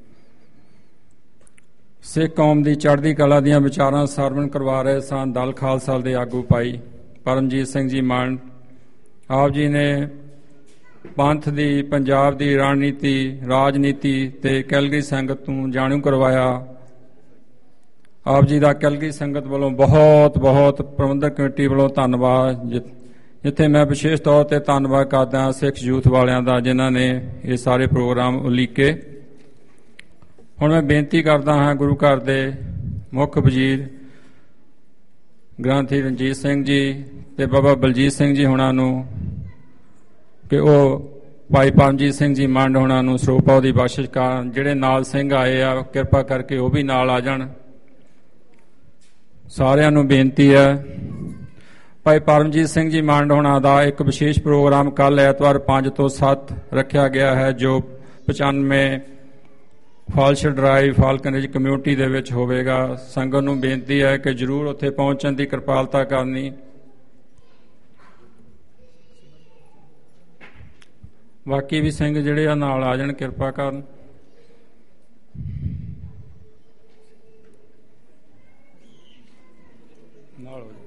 ਸਿੱਖ ਕੌਮ ਦੀ ਚੜ੍ਹਦੀ ਕਲਾ ਦੀਆਂ ਵਿਚਾਰਾਂ ਸਰਵਣ ਕਰਵਾ ਰਹੇ ਸਨ ਦਲ ਖਾਲਸਾ ਦੇ ਆਗੂ ਭਾਈ ਪਰਮਜੀਤ ਸਿੰਘ ਜੀ ਮਾਨ। ਆਪ ਜੀ ਨੇ ਪੰਥ ਦੀ, ਪੰਜਾਬ ਦੀ ਰਣਨੀਤੀ, ਰਾਜਨੀਤੀ ਤੇ ਕੈਲਗਰੀ ਸੰਗਤ ਨੂੰ ਜਾਣੂ ਕਰਵਾਇਆ। ਆਪ ਜੀ ਦਾ ਕੈਲਗਰੀ ਸੰਗਤ ਵੱਲੋਂ ਬਹੁਤ ਬਹੁਤ ਪ੍ਰਬੰਧਕ ਕਮੇਟੀ ਵੱਲੋਂ ਧੰਨਵਾਦ, ਜਿੱਥੇ ਮੈਂ ਵਿਸ਼ੇਸ਼ ਤੌਰ ਤੇ ਧੰਨਵਾਦ ਕਰਦਾ ਸਿੱਖ ਯੂਥ ਵਾਲਿਆਂ ਦਾ, ਜਿਨ੍ਹਾਂ ਨੇ ਇਹ ਸਾਰੇ ਪ੍ਰੋਗਰਾਮ ਉਲੀਕੇ। ਹੁਣ ਮੈਂ ਬੇਨਤੀ ਕਰਦਾ ਹਾਂ ਗੁਰੂ ਘਰ ਦੇ ਮੁੱਖ ਵਜ਼ੀਰ ਗ੍ਰੰਥੀ ਰਣਜੀਤ ਸਿੰਘ ਜੀ ਤੇ ਬਾਬਾ ਬਲਜੀਤ ਸਿੰਘ ਜੀ ਹੁਣਾਂ ਨੂੰ ਕਿ ਉਹ ਭਾਈ ਪਰਮਜੀਤ ਸਿੰਘ ਜੀ ਮੰਡ ਹੁਣਾਂ ਨੂੰ ਸਰੋਪਾ ਦੀ ਬਖਸ਼ਿਸ਼ ਕਰਨ। ਜਿਹੜੇ ਨਾਲ ਸਿੰਘ ਆਏ ਆ ਕਿਰਪਾ ਕਰਕੇ ਉਹ ਵੀ ਨਾਲ ਆ ਜਾਣ। ਸਾਰਿਆਂ ਨੂੰ ਬੇਨਤੀ ਹੈ। ਭਾਈ ਪਰਮਜੀਤ ਸਿੰਘ ਜੀ ਮੰਡ ਹੁਣਾਂ ਦਾ ਇੱਕ ਵਿਸ਼ੇਸ਼ ਪ੍ਰੋਗਰਾਮ ਕੱਲ੍ਹ ਐਤਵਾਰ 5 ਤੋਂ 7 ਰੱਖਿਆ ਗਿਆ ਹੈ, ਜੋ 95 ਫਾਲਸ਼ ਡਰਾਈਵ ਫਾਲਕਨੇਜ ਕਮਿਊਨਿਟੀ ਦੇ ਵਿੱਚ ਹੋਵੇਗਾ। ਸੰਗਤ ਨੂੰ ਬੇਨਤੀ ਹੈ ਕਿ ਜ਼ਰੂਰ ਉੱਥੇ ਪਹੁੰਚਣ ਦੀ ਕਿਰਪਾਲਤਾ ਕਰਨੀ। ਬਾਕੀ ਵੀ ਸਿੰਘ ਜਿਹੜੇ ਆ ਨਾਲ ਆ ਜਾਣ, ਕਿਰਪਾ ਕਰਨ। ਨਾਲ ਹੋ